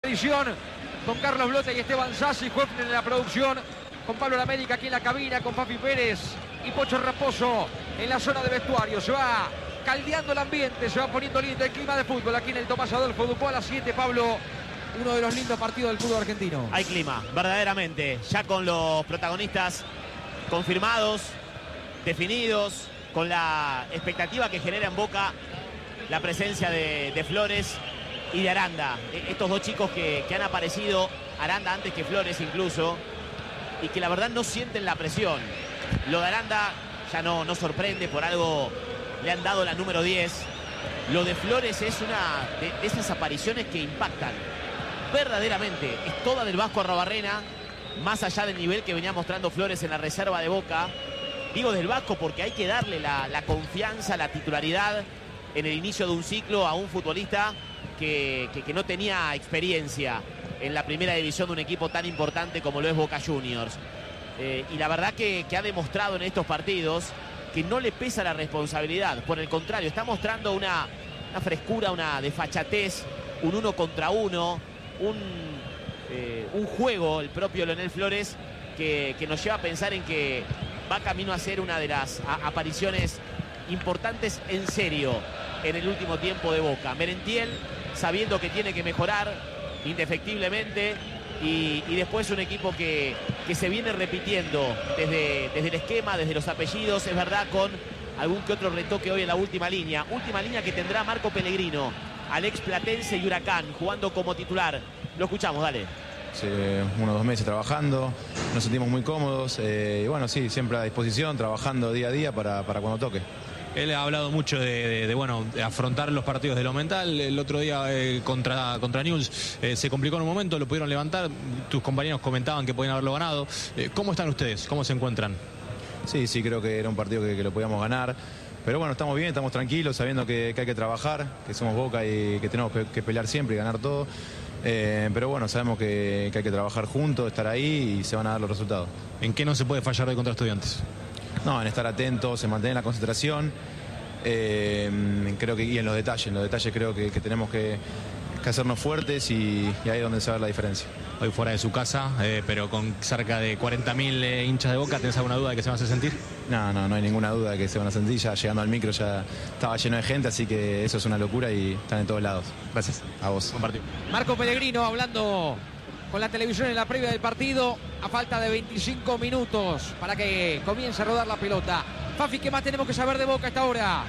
edición, con Carlos Blota y Esteban Sassi, Hoffner en la producción, con Pablo Lamérica aquí en la cabina, con Fafi Pérez y Pocho Raposo en la zona de vestuario. Se va caldeando el ambiente, se va poniendo lindo el clima de fútbol aquí en el Tomás Adolfo Dupó a las 7, Pablo. Uno de los lindos partidos del fútbol argentino. Hay clima, verdaderamente, ya con los protagonistas confirmados, definidos, con la expectativa que genera en Boca la presencia de Flores y de Aranda. Estos dos chicos que han aparecido, Aranda antes que Flores incluso, y que la verdad no sienten la presión. Lo de Aranda ya no sorprende, por algo le han dado la número 10. Lo de Flores es una de esas apariciones que impactan. Verdaderamente, es toda del Vasco Arrobarrena, más allá del nivel que venía mostrando Flores en la reserva de Boca. Digo del Vasco porque hay que darle la confianza, la titularidad en el inicio de un ciclo a un futbolista que no tenía experiencia en la primera división de un equipo tan importante como lo es Boca Juniors. Y la verdad que ha demostrado en estos partidos que no le pesa la responsabilidad. Por el contrario, está mostrando una frescura, una desfachatez, un 1 contra 1, un juego, el propio Leonel Flores, que nos lleva a pensar en que va camino a ser una de las apariciones importantes en serio en el último tiempo de Boca. Merentiel, sabiendo que tiene que mejorar indefectiblemente, y después un equipo que se viene repitiendo desde el esquema, desde los apellidos, es verdad, con algún que otro retoque hoy en la última línea que tendrá Marco Pellegrino, Alex Platense y Huracán jugando como titular. Lo escuchamos, dale. Sí, 1 o 2 meses trabajando, nos sentimos muy cómodos, y bueno, sí, siempre a disposición, trabajando día a día para cuando toque. Él ha hablado mucho de afrontar los partidos de lo mental. El otro día contra Newell's se complicó en un momento, lo pudieron levantar. Tus compañeros comentaban que podían haberlo ganado. ¿Cómo están ustedes? ¿Cómo se encuentran? Sí, creo que era un partido que lo podíamos ganar. Pero bueno, estamos bien, estamos tranquilos, sabiendo que hay que trabajar, que somos Boca y que tenemos que pelear siempre y ganar todo. Pero bueno, sabemos que hay que trabajar juntos, estar ahí y se van a dar los resultados. ¿En qué no se puede fallar de contra Estudiantes? No, en estar atentos, en mantener la concentración, creo que y en los detalles creo que tenemos que hacernos fuertes y ahí es donde se va a ver la diferencia. Hoy fuera de su casa, pero con cerca de 40.000 hinchas de Boca, ¿tenés alguna duda de que se van a hacer sentir? No hay ninguna duda de que se van a sentir. Ya llegando al micro ya estaba lleno de gente, así que eso es una locura y están en todos lados. Gracias a vos. Compartido. Marco Pellegrino hablando con la televisión en la previa del partido, a falta de 25 minutos para que comience a rodar la pelota. Fafi, ¿qué más tenemos que saber de Boca a esta hora?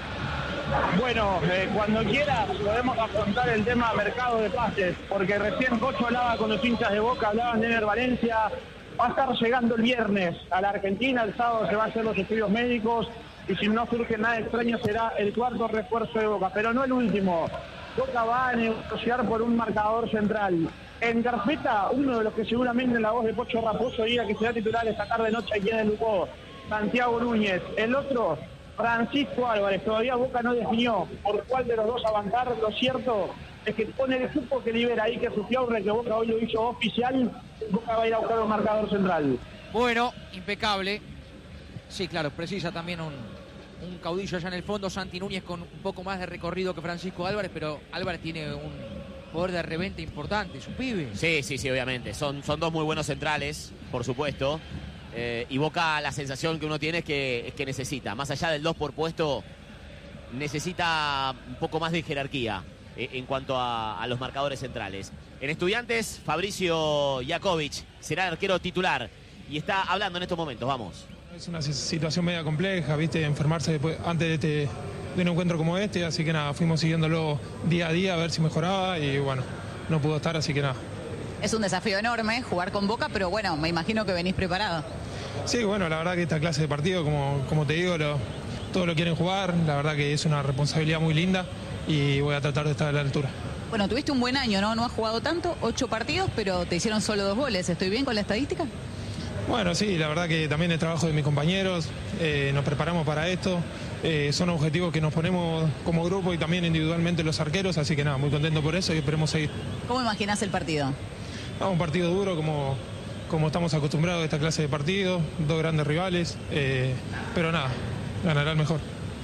Bueno, cuando quieras podemos afrontar el tema mercado de pases, porque recién Cocho hablaba con los hinchas de Boca, hablaban de Ener Valencia, va a estar llegando el viernes a la Argentina, el sábado se va a hacer los estudios médicos y si no surge nada extraño será el 4.º refuerzo de Boca, pero no el último. Boca va a negociar por un marcador central. En carpeta, uno de los que seguramente en la voz de Pocho Raposo diga que será titular esta tarde noche aquí en el Lugo, Santiago Núñez. El otro, Francisco Álvarez. Todavía Boca no definió por cuál de los dos avanzar. Lo cierto es que con el equipo que libera ahí, que Sufiaurre, que Boca hoy lo hizo oficial, Boca va a ir a buscar un marcador central. Bueno, impecable. Sí, claro, precisa también un caudillo allá en el fondo. Santi Núñez con un poco más de recorrido que Francisco Álvarez, pero Álvarez tiene un poder de revente importante, es un pibe. Sí, obviamente. Son dos muy buenos centrales, por supuesto. Y Boca, la sensación que uno tiene es que necesita, más allá del 2 por puesto, necesita un poco más de jerarquía en cuanto a los marcadores centrales. En Estudiantes, Fabricio Jakovic será el arquero titular y está hablando en estos momentos. Vamos. Es una situación media compleja, ¿viste? Enfermarse después, antes de un encuentro como este, así que nada, fuimos siguiéndolo día a día a ver si mejoraba y bueno, no pudo estar, así que nada. Es un desafío enorme jugar con Boca, pero bueno, me imagino que venís preparado. Sí, bueno, la verdad que esta clase de partido, como te digo, todos lo quieren jugar, la verdad que es una responsabilidad muy linda y voy a tratar de estar a la altura. Bueno, tuviste un buen año, ¿no? No has jugado tanto, 8 partidos, pero te hicieron solo 2 goles. ¿Estoy bien con la estadística? Bueno, sí, la verdad que también es trabajo de mis compañeros, nos preparamos para esto, son objetivos que nos ponemos como grupo y también individualmente los arqueros, así que nada, muy contento por eso y esperemos seguir. ¿Cómo imaginás el partido? Un partido duro como estamos acostumbrados a esta clase de partidos, 2 grandes rivales, pero nada, ganará el mejor.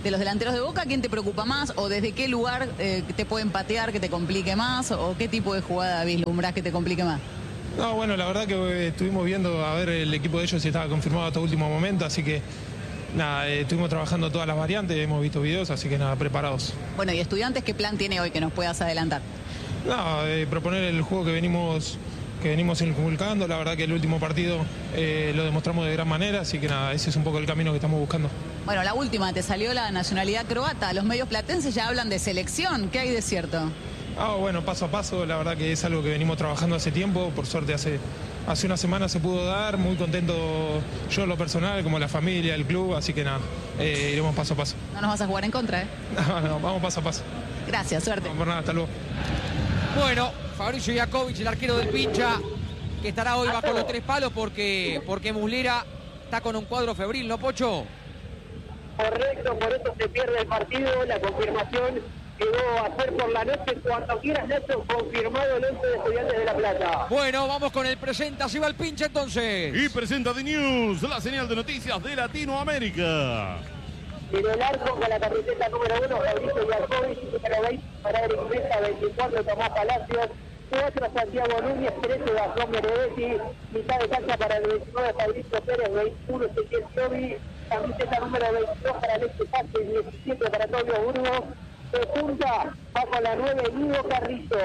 De los delanteros de Boca, ¿quién te preocupa más? ¿O desde qué lugar te pueden patear que te complique más? ¿O qué tipo de jugada vislumbrás que te complique más? No, bueno, la verdad que estuvimos viendo a ver el equipo de ellos si estaba confirmado hasta último momento, así que nada, estuvimos trabajando todas las variantes, hemos visto videos, así que nada, preparados. Bueno, ¿y Estudiantes qué plan tiene hoy que nos puedas adelantar? No, proponer el juego que venimos inculcando. La verdad que el último partido lo demostramos de gran manera, así que nada, ese es un poco el camino que estamos buscando. Bueno, la última, te salió la nacionalidad croata. Los medios platenses ya hablan de selección. ¿Qué hay de cierto? Bueno, paso a paso, la verdad que es algo que venimos trabajando hace tiempo. Por suerte hace una semana se pudo dar. Muy contento yo en lo personal, como la familia, el club, así que nada, iremos paso a paso. No nos vas a jugar en contra, ¿eh? No, vamos paso a paso. Gracias, suerte. No, por nada, hasta luego. Bueno, Fabricio Iacovic, el arquero del Pincha, que estará hoy bajo los 3 palos porque Muslera está con un cuadro febril, ¿no, Pocho? Correcto, por eso se pierde el partido. La confirmación quedó a hacer por la noche. Cuando quieras, Nacho, confirmado el 11 de Estudiantes de La Plata. Bueno, vamos con el presenta, se va el Pincha entonces. Y presenta The News, la señal de noticias de Latinoamérica. En el arco con la camiseta número 1, Fabricio Iacovic, número 20, para Eric Mesa, 24, Tomás Palacios, 4, Santiago Núñez, 13, Gastón Benedetti, mitad de cancha para el 29, Fabricio Pérez, 21, Ezequiel Piovi, camiseta número 22 para Alexis Paz, 17 para Tobio Burgos, de punta, bajo la 9, Nido Carrizo.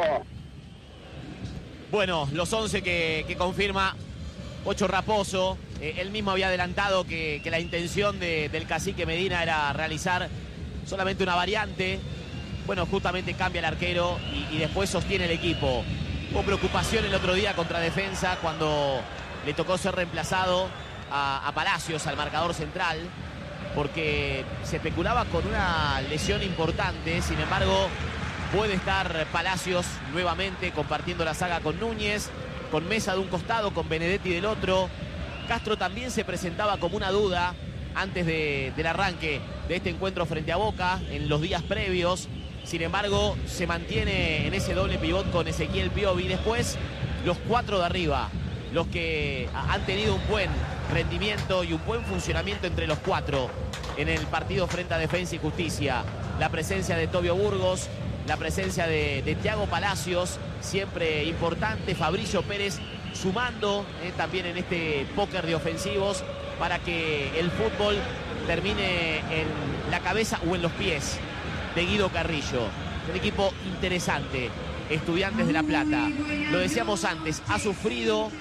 Bueno, los 11 que confirma Pocho Raposo. Él mismo había adelantado que la intención del cacique Medina era realizar solamente una variante. Bueno, justamente cambia el arquero y después sostiene el equipo. Hubo preocupación el otro día contra Defensa cuando le tocó ser reemplazado a Palacios, al marcador central, porque se especulaba con una lesión importante. Sin embargo, puede estar Palacios nuevamente compartiendo la saga con Núñez, con Mesa de un costado, con Benedetti del otro. Castro también se presentaba como una duda antes del arranque de este encuentro frente a Boca, en los días previos. Sin embargo, se mantiene en ese doble pivot con Ezequiel Piovi. Después, los 4 de arriba, los que han tenido un buen rendimiento y un buen funcionamiento entre los 4 en el partido frente a Defensa y Justicia. La presencia de Tobio Burgos, la presencia de Thiago Palacios, siempre importante. Fabricio Pérez sumando también en este póker de ofensivos para que el fútbol termine en la cabeza o en los pies de Guido Carrillo. Un equipo interesante, Estudiantes de La Plata. Lo decíamos antes, ha sufrido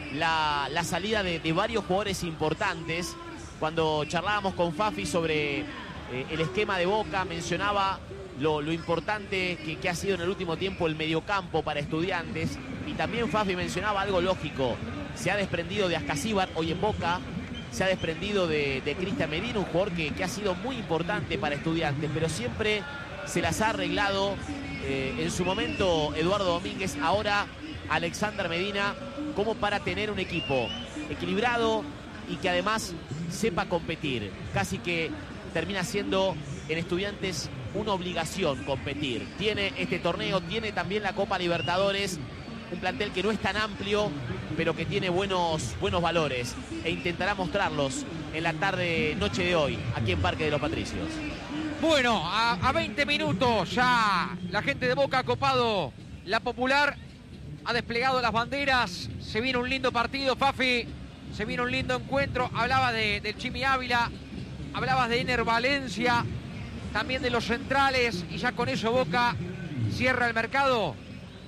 la salida de varios jugadores importantes. Cuando charlábamos con Fafi sobre el esquema de Boca, mencionaba lo importante que ha sido en el último tiempo el mediocampo para Estudiantes. Y también Fafi mencionaba algo lógico. Se ha desprendido de Ascasíbar hoy en Boca. Se ha desprendido de Cristian Medina, un jugador que ha sido muy importante para Estudiantes, pero siempre se las ha arreglado. En su momento Eduardo Domínguez, ahora Alexander Medina, como para tener un equipo equilibrado y que además sepa competir. Casi que termina siendo en Estudiantes una obligación competir. Tiene este torneo, tiene también la Copa Libertadores, un plantel que no es tan amplio, pero que tiene buenos valores e intentará mostrarlos en la noche de hoy, aquí en Parque de los Patricios. Bueno, a 20 minutos ya la gente de Boca ha copado la Popular, ha desplegado las banderas, se viene un lindo partido, Fafi, se viene un lindo encuentro. Hablaba del Chimi Ávila, hablabas de Ener Valencia, también de los centrales, y ya con eso Boca cierra el mercado.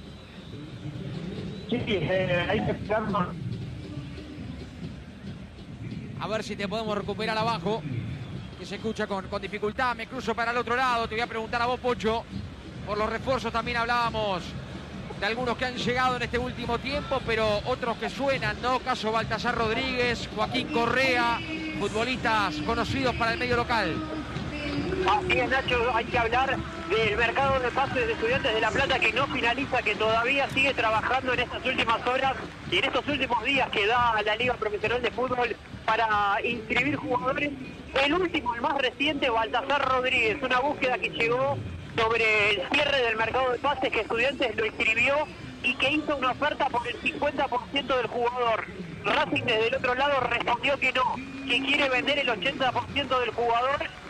Sí, hay que esperarnos. A ver si te podemos recuperar abajo, que se escucha con dificultad. Me cruzo para el otro lado, te voy a preguntar a vos, Pocho. Por los refuerzos también hablábamos de algunos que han llegado en este último tiempo, pero otros que suenan, ¿no? Caso Baltasar Rodríguez, Joaquín Correa, futbolistas conocidos para el medio local. Así es, Nacho, hay que hablar del mercado de pases de Estudiantes de La Plata, que no finaliza, que todavía sigue trabajando en estas últimas horas y en estos últimos días que da la Liga Profesional de Fútbol para inscribir jugadores. El último, el más reciente, Baltasar Rodríguez, una búsqueda que llegó sobre el cierre del mercado de pases, que Estudiantes lo inscribió y que hizo una oferta por el 50% del jugador. Racing desde el otro lado respondió que no, que quiere vender el 80% del jugador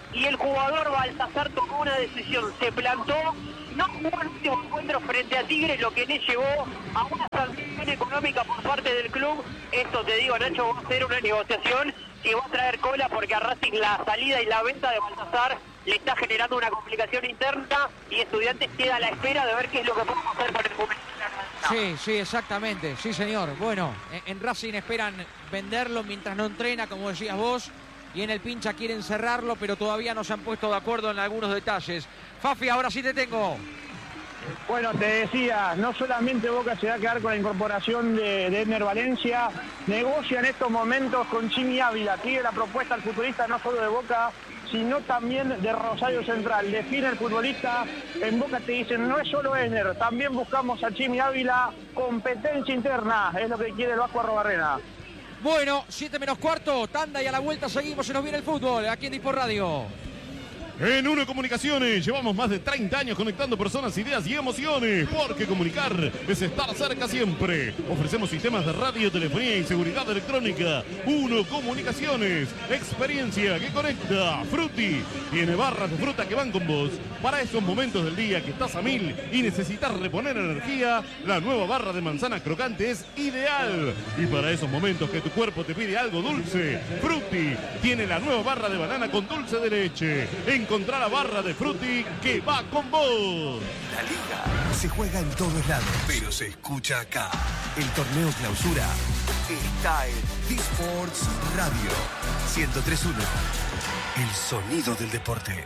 y el jugador Baltasar tomó una decisión, se plantó, no jugó el último encuentro frente a Tigre, lo que le llevó a una sanción económica por parte del club. Esto te digo, Nacho, va a ser una negociación que va a traer cola porque a Racing la salida y la venta de Baltasar le está generando una complicación interna y Estudiantes queda a la espera de ver qué es lo que podemos hacer con el juvenil. Sí, exactamente, sí señor. Bueno, en Racing esperan venderlo mientras no entrena, como decías vos, y en el Pincha quieren cerrarlo, pero todavía no se han puesto de acuerdo en algunos detalles. Fafi, ahora sí te tengo. Bueno, te decía, no solamente Boca se va a quedar con la incorporación de Ener Valencia, negocia en estos momentos con Jimmy Ávila, pide la propuesta al futbolista no solo de Boca, sino también de Rosario Central. Define el futbolista, en Boca te dicen, no es solo Ener, también buscamos a Jimmy Ávila, competencia interna, es lo que quiere el Vasco Arrobarrena. Bueno, 7:15, tanda y a la vuelta seguimos, se nos viene el fútbol, aquí en Disport Radio. En Uno Comunicaciones llevamos más de 30 años conectando personas, ideas y emociones, porque comunicar es estar cerca siempre. Ofrecemos sistemas de radio, telefonía y seguridad electrónica. Uno Comunicaciones, experiencia que conecta. Frutti tiene barras de fruta que van con vos. Para esos momentos del día que estás a 1000 y necesitas reponer energía, la nueva barra de manzana crocante es ideal. Y para esos momentos que tu cuerpo te pide algo dulce, Frutti tiene la nueva barra de banana con dulce de leche. Encontrá la barra de Frutti que va con vos. La liga se juega en todos lados, pero se escucha acá. El torneo clausura está en Disports Radio 103.1. El sonido del deporte.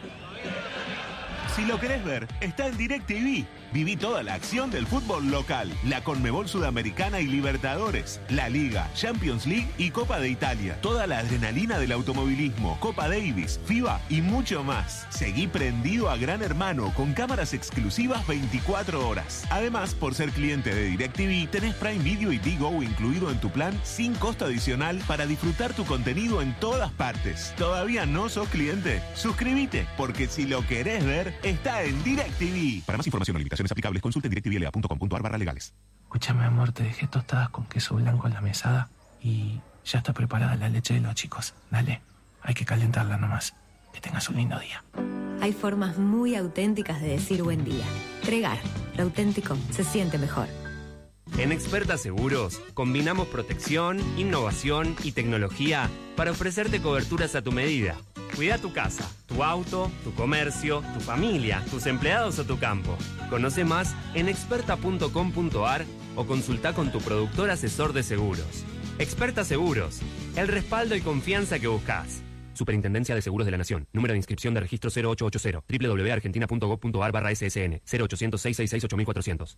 Si lo querés ver, está en DirecTV. Viví toda la acción del fútbol local, la Conmebol Sudamericana y Libertadores, la Liga, Champions League y Copa de Italia. Toda la adrenalina del automovilismo, Copa Davis, FIBA y mucho más. Seguí prendido a Gran Hermano con cámaras exclusivas 24 horas. Además, por ser cliente de DirecTV, tenés Prime Video y Digo incluido en tu plan sin costo adicional para disfrutar tu contenido en todas partes. ¿Todavía no sos cliente? Suscríbete, porque si lo querés ver, está en DirecTV. Para más información o limitaciones aplicables, consulte en directvla.com.ar/legales. Escúchame, amor, te dejé tostadas con queso blanco en la mesada y ya está preparada la leche de los chicos. Dale, hay que calentarla nomás. Que tengas un lindo día. Hay formas muy auténticas de decir buen día. Tregar, lo auténtico se siente mejor. En Experta Seguros, combinamos protección, innovación y tecnología para ofrecerte coberturas a tu medida. Cuida tu casa, tu auto, tu comercio, tu familia, tus empleados o tu campo. Conoce más en experta.com.ar o consulta con tu productor asesor de seguros. Experta Seguros, el respaldo y confianza que buscas. Superintendencia de Seguros de la Nación. Número de inscripción de registro 0880. www.argentina.gov.ar/ssn. 0800-666-8400.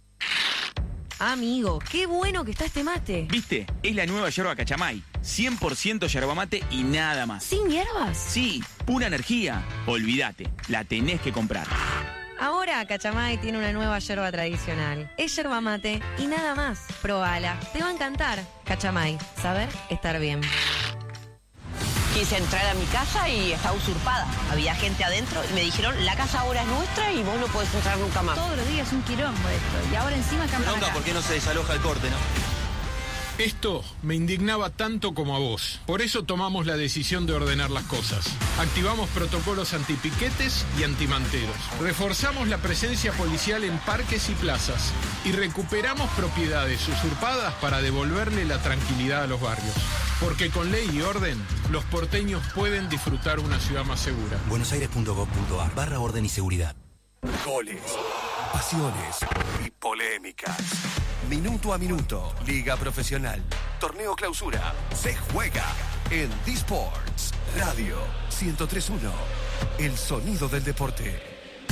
Amigo, qué bueno que está este mate. ¿Viste? Es la nueva yerba Cachamay. 100% yerba mate y nada más. ¿Sin hierbas? Sí, pura energía. Olvídate, la tenés que comprar. Ahora Cachamay tiene una nueva yerba tradicional. Es yerba mate y nada más. Probala, te va a encantar. Cachamay, saber estar bien. Quise entrar a mi casa y estaba usurpada. Había gente adentro y me dijeron, la casa ahora es nuestra y vos no podés entrar nunca más. Todos los días un quilombo esto. Y ahora encima campan acá. ¿Por qué no se desaloja el corte, no? Esto me indignaba tanto como a vos. Por eso tomamos la decisión de ordenar las cosas. Activamos protocolos antipiquetes y antimanteros. Reforzamos la presencia policial en parques y plazas. Y recuperamos propiedades usurpadas para devolverle la tranquilidad a los barrios. Porque con ley y orden, los porteños pueden disfrutar una ciudad más segura. buenosaires.gov.ar/orden y seguridad. Goles, pasiones y polémicas. Minuto a minuto, Liga Profesional. Torneo Clausura. Se juega en Disports Radio 103.1. El sonido del deporte.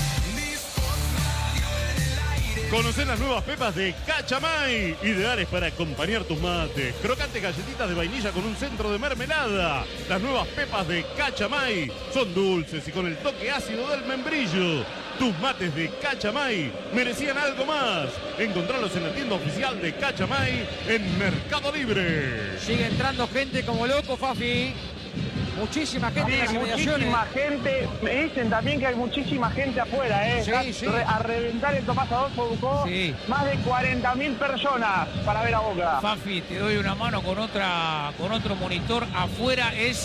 Conocé las nuevas pepas de Cachamay, ideales para acompañar tus mates. Crocantes galletitas de vainilla con un centro de mermelada. Las nuevas pepas de Cachamay son dulces y con el toque ácido del membrillo. Tus mates de Cachamay merecían algo más. Encontralos en la tienda oficial de Cachamay en Mercado Libre. Sigue entrando gente como loco, Fafi. Muchísima gente en las inmediaciones. Muchísima gente. Me dicen también que hay muchísima gente afuera, Sí. A reventar el Tomás Adolfo buscó más de 40.000 personas para ver a Boca. Fafi, te doy una mano con otro monitor. Afuera es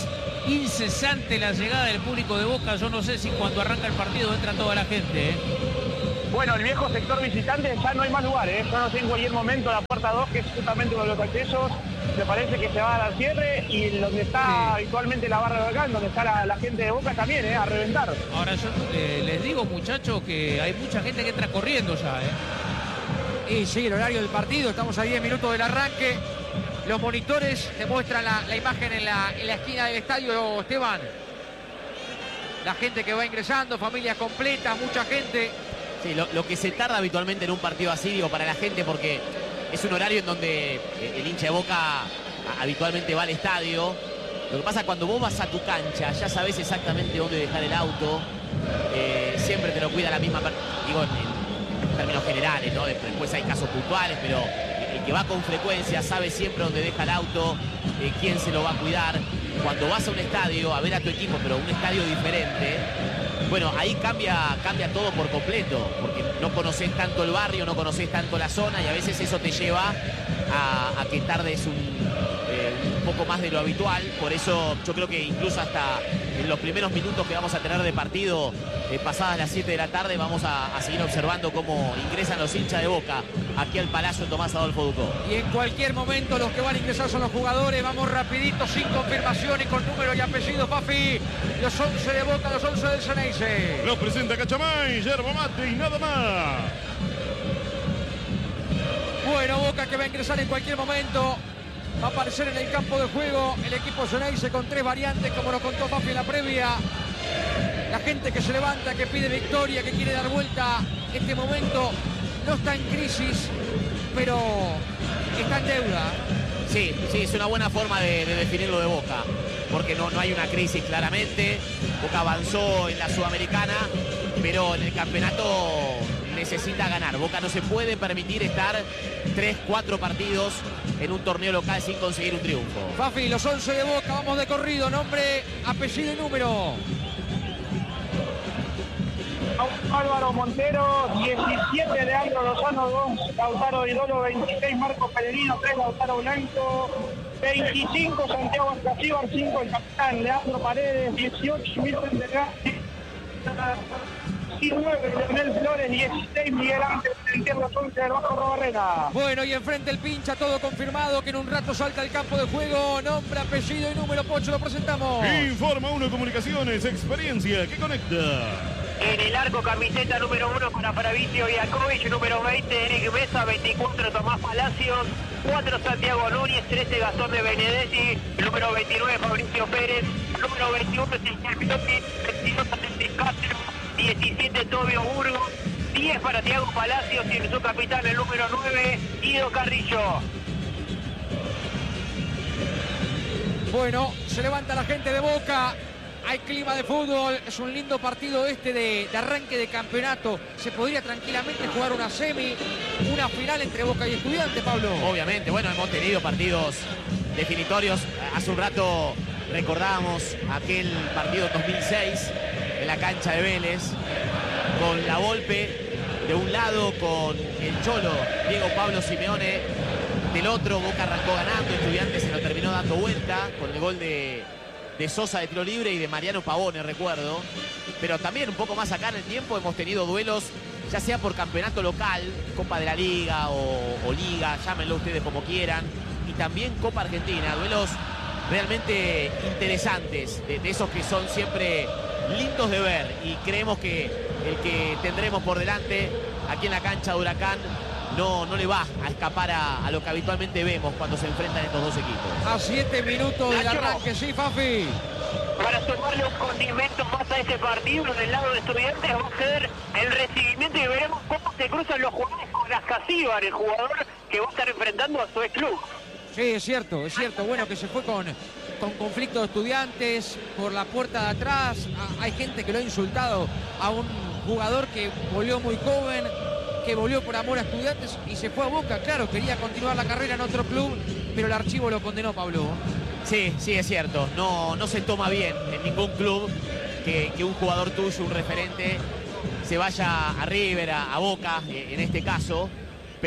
incesante la llegada del público de Boca. Yo no sé si cuando arranca el partido entra toda la gente, ¿eh? Bueno, el viejo sector visitante ya no hay más lugares, ¿eh? Yo no sé en cualquier momento la puerta 2, que es justamente uno de los accesos, me parece que se va a dar al cierre, y donde está habitualmente la barra de Huracán, donde está la gente de Boca también, a reventar. Ahora yo les digo, muchachos, que hay mucha gente que entra corriendo ya, Y sí, el horario del partido, estamos a 10 minutos del arranque. Los monitores te muestran la imagen en la esquina del estadio, Esteban. La gente que va ingresando, familias completas, mucha gente. Sí, lo que se tarda habitualmente en un partido así, digo, para la gente, porque es un horario en donde el hincha de Boca habitualmente va al estadio. Lo que pasa cuando vos vas a tu cancha, ya sabés exactamente dónde dejar el auto. Siempre te lo cuida la misma persona. Digo, en términos generales, ¿no? Después hay casos puntuales, pero el que va con frecuencia sabe siempre dónde deja el auto, quién se lo va a cuidar. Cuando vas a un estadio a ver a tu equipo, pero un estadio diferente, bueno, ahí cambia todo por completo, porque no conocés tanto el barrio, no conocés tanto la zona, y a veces eso te lleva a que tardes un poco más de lo habitual. Por eso yo creo que incluso hasta en los primeros minutos que vamos a tener de partido, pasadas las 7 de la tarde, vamos a seguir observando cómo ingresan los hinchas de Boca aquí al Palacio Tomás Adolfo Ducó. Y en cualquier momento los que van a ingresar son los jugadores. Vamos rapidito, sin confirmación y con número y apellido, Fafi. Los 11 de Boca, los 11 del Ceneice. Los presenta Cachamay, yerba mate y nada más. Bueno, Boca que va a ingresar en cualquier momento. Va a aparecer en el campo de juego el equipo Ceneice con 3 variantes, como nos contó Fafi en la previa. La gente que se levanta, que pide victoria, que quiere dar vuelta. Este momento no está en crisis, pero está en deuda. Sí, es una buena forma de definirlo de Boca, porque no hay una crisis claramente. Boca avanzó en la Sudamericana, pero en el campeonato necesita ganar. Boca no se puede permitir estar 3-4 partidos en un torneo local sin conseguir un triunfo. Fafi, los 11 de Boca, vamos de corrido, nombre, apellido y número. Álvaro Montero, 17, Leandro Lozano, 2, Lautaro Vidolo, 26, Marco Pellegrino, 3, Lautaro Blanco, 25, Santiago Escasíbar, 5, el capitán Leandro Paredes, 18, Milton Delgado, 19, Leonel Flores, 16, Miguel Ángel, los 11 del Bajo Robarrena. Bueno, y enfrente el pincha, todo confirmado, que en un rato salta al campo de juego. Nombre, apellido y número, Pocho, lo presentamos. Informa 1 Comunicaciones, experiencia que conecta. En el arco, camiseta número 1 para Fravitio Iakovic, número 20 Eric Mesa, 24 Tomás Palacios, 4 Santiago Núñez, 13 Gastón de Benedetti, número 29 Fabricio Pérez, número 21 Ezequiel Pilotti, 22 Alexis Castro, 17 Tobio Burgos, 10 para Thiago Palacios y su capitán el número 9 Guido Carrillo. Bueno, se levanta la gente de Boca. Hay clima de fútbol, es un lindo partido de arranque de campeonato. Se podría tranquilamente jugar una semi, una final entre Boca y Estudiantes, Pablo. Obviamente, bueno, hemos tenido partidos definitorios. Hace un rato recordábamos aquel partido 2006 en la cancha de Vélez, con la Volpe de un lado, con el Cholo Diego Pablo Simeone del otro. Boca arrancó ganando, Estudiantes se lo terminó dando vuelta con el gol de Sosa de tiro libre y de Mariano Pavone, recuerdo. Pero también un poco más acá en el tiempo hemos tenido duelos, ya sea por campeonato local, Copa de la Liga o Liga, llámenlo ustedes como quieran, y también Copa Argentina, duelos realmente interesantes, de esos que son siempre lindos de ver, y creemos que el que tendremos por delante aquí en la cancha de Huracán no le va a escapar a lo que habitualmente vemos cuando se enfrentan estos dos equipos. A 7 minutos del arranque, sí, Fafi. Para sumarle un condimento más a este partido del lado de Estudiantes va a ser el recibimiento, y veremos cómo se cruzan los jugadores con Ascasíbar, el jugador que va a estar enfrentando a su ex club. Sí, es cierto. Bueno, que se fue con conflicto de Estudiantes por la puerta de atrás. Hay gente que lo ha insultado a un jugador que volvió muy joven, que volvió por amor a Estudiantes y se fue a Boca. Claro, quería continuar la carrera en otro club, pero el archivo lo condenó, Pablo. Sí, es cierto. No se toma bien en ningún club que un jugador tuyo, un referente, se vaya a River, a Boca, en este caso.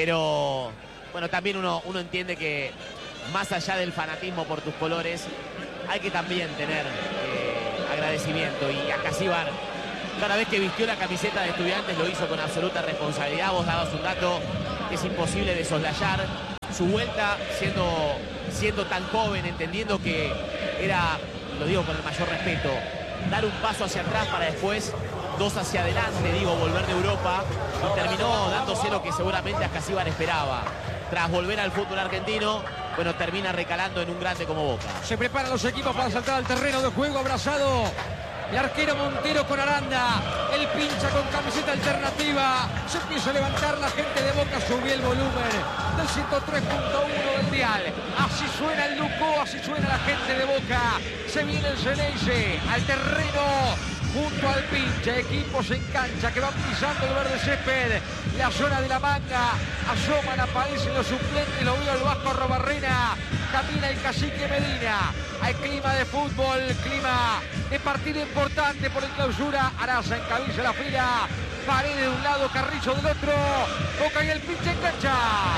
Pero bueno, también uno entiende que más allá del fanatismo por tus colores, hay que también tener agradecimiento. Y a Casíbar, cada vez que vistió la camiseta de Estudiantes, lo hizo con absoluta responsabilidad. Vos dabas un dato que es imposible de soslayar. Su vuelta siendo tan joven, entendiendo que era, lo digo con el mayor respeto, dar un paso hacia atrás para después 2 hacia adelante, volver de Europa, y terminó dándose lo que seguramente Ascasíbar esperaba. Tras volver al fútbol argentino, bueno, termina recalando en un grande como Boca. Se preparan los equipos para saltar al terreno de juego, abrazado el arquero Montero con Aranda, el pincha con camiseta alternativa. Se empieza a levantar la gente de Boca, subió el volumen del 103.1 del dial. Así suena el Ducó, así suena la gente de Boca. Se viene el Ceneice al terreno junto al pincha, equipos en cancha que van pisando el verde césped, la zona de la manga, asoman, aparecen los suplentes, lo vio el Vasco Arrobarrena, camina el Cacique Medina, hay clima de fútbol, clima de partido importante por el Clausura. Araza encabeza la fila, Paredes de un lado, Carrillo del otro, Boca y el pincha en cancha.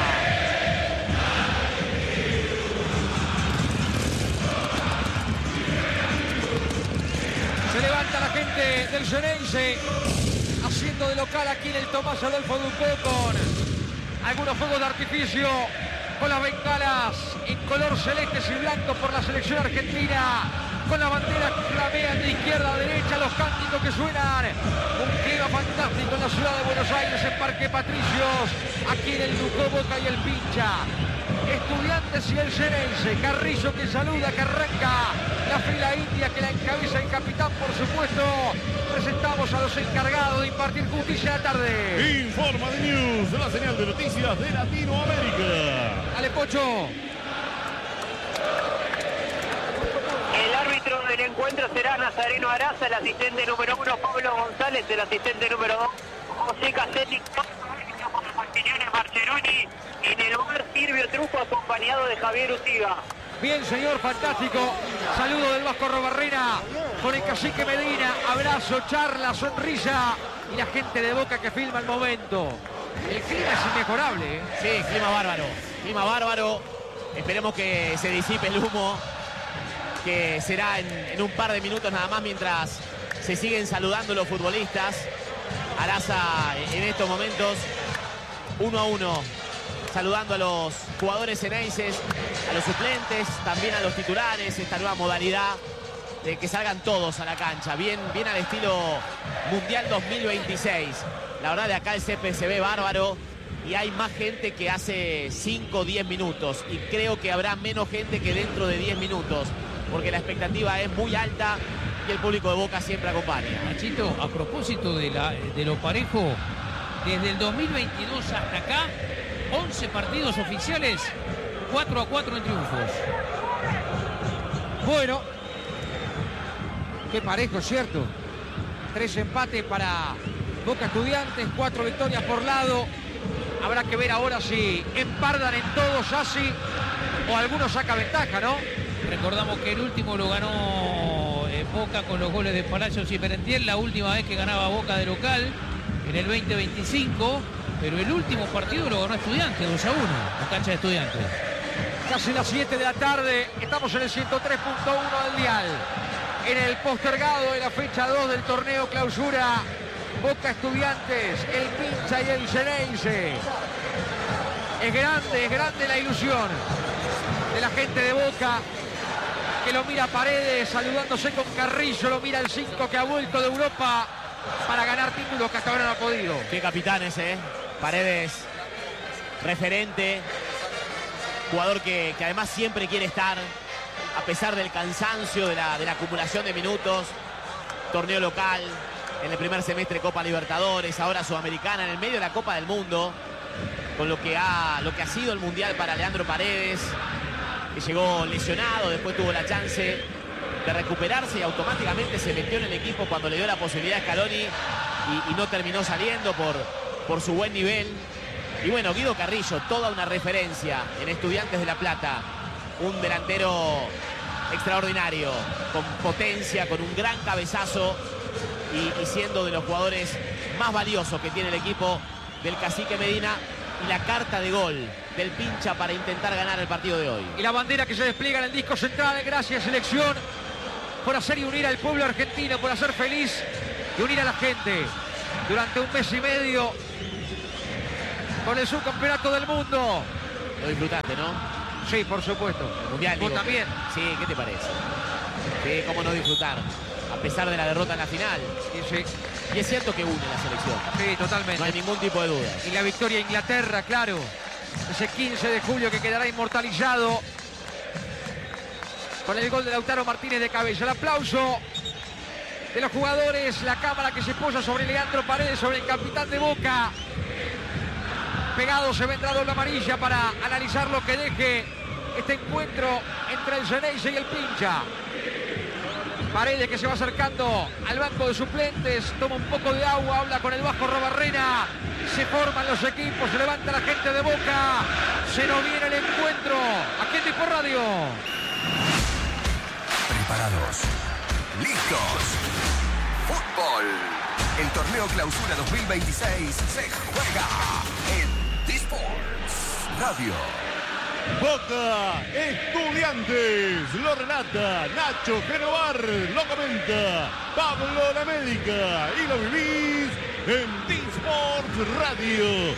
Se levanta la gente del Ceneice, haciendo de local aquí en el Tomás Adolfo Ducó, con algunos fuegos de artificio, con las bengalas en color celestes y blanco por la selección argentina, con la bandera que flamean de izquierda a derecha, los cánticos que suenan. Un clima fantástico en la ciudad de Buenos Aires, en Parque Patricios, aquí en el Ducó, Boca y el pincha. Estudiantes y el Ceneice, Carrillo que saluda, que arranca la fila india, que la encabeza el capitán, por supuesto. Presentamos a los encargados de impartir justicia a la tarde. Informa de News, la señal de noticias de Latinoamérica. Dale, Pocho. El árbitro del encuentro será Nazareno Araza, el asistente número 1 Pablo González, el asistente número 2 José Caselli, Marcheroni. En el lugar Silvio Trujo, acompañado de Javier Utiga. Bien, señor, fantástico. Saludo del Vasco Arrobarrena con el Cacique Medina. Abrazo, charla, sonrisa. Y la gente de Boca que filma el momento. El clima es inmejorable, ¿eh? Sí, clima bárbaro. Clima bárbaro. Esperemos que se disipe el humo, que será en un par de minutos nada más, mientras se siguen saludando los futbolistas. Araza en estos momentos 1-1. Saludando a los jugadores ceneices, a los suplentes, también a los titulares, esta nueva modalidad de que salgan todos a la cancha, bien al estilo Mundial 2026. La verdad, de acá el césped se ve bárbaro y hay más gente que hace 5 o 10 minutos, y creo que habrá menos gente que dentro de 10 minutos, porque la expectativa es muy alta y el público de Boca siempre acompaña. Nachito, a propósito de lo parejo, desde el 2022 hasta acá, 11 partidos oficiales, 4-4 en triunfos. Bueno, qué parejo, ¿cierto? 3 empates para Boca Estudiantes, 4 victorias por lado. Habrá que ver ahora si empardan en todos así o alguno saca ventaja, ¿no? Recordamos que el último lo ganó Boca con los goles de Palacios y Merentiel, la última vez que ganaba Boca de local, en el 2025. Pero el último partido lo ganó Estudiantes, 2-1, en cancha de Estudiantes. Casi las 7 de la tarde, estamos en el 103.1 del dial. En el postergado de la fecha 2 del torneo Clausura, Boca Estudiantes, el pincha y el Ceneice. Es grande la ilusión de la gente de Boca, que lo mira Paredes saludándose con Carrillo, lo mira el 5 que ha vuelto de Europa para ganar títulos que hasta ahora no ha podido. Qué capitanes, Paredes, referente, jugador que además siempre quiere estar, a pesar del cansancio, de la acumulación de minutos. Torneo local, en el primer semestre Copa Libertadores, ahora Sudamericana, en el medio de la Copa del Mundo, con lo que ha sido el Mundial para Leandro Paredes, que llegó lesionado, después tuvo la chance de recuperarse y automáticamente se metió en el equipo cuando le dio la posibilidad a Scaloni y no terminó saliendo por su buen nivel. Y bueno, Guido Carrillo, toda una referencia en Estudiantes de La Plata, un delantero extraordinario, con potencia, con un gran cabezazo y siendo de los jugadores más valiosos que tiene el equipo del Cacique Medina. Y la carta de gol del Pincha para intentar ganar el partido de hoy. Y la bandera que se despliega en el disco central. Gracias, selección, por hacer y unir al pueblo argentino, por hacer feliz y unir a la gente durante un mes y medio con el subcampeonato del mundo. Lo disfrutaste, ¿no? Sí, por supuesto. El mundial, ¿Vos digo. también? Sí, ¿qué te parece? Sí, cómo no disfrutar, a pesar de la derrota en la final. Sí. Y es cierto que une la selección. Sí, totalmente. No hay ningún tipo de duda. Y la victoria de Inglaterra, claro. Ese 15 de julio que quedará inmortalizado con el gol de Lautaro Martínez de cabeza. El aplauso de los jugadores, la cámara que se posa sobre Leandro Paredes, sobre el capitán de Boca. Pegado se vendrá doble amarilla para analizar lo que deje este encuentro entre el Xeneize y el Pincha. Paredes que se va acercando al banco de suplentes, toma un poco de agua, habla con el Vasco Robarrena, se forman los equipos, se levanta la gente de Boca, se nos viene el encuentro. Aquí en Dispo Radio. Preparados, listos, fútbol. El torneo Clausura 2026 se juega en Disports Radio. Boca Estudiantes, lo relata Nacho Genovar, lo comenta Pablo La Médica y lo vivís en Disports Radio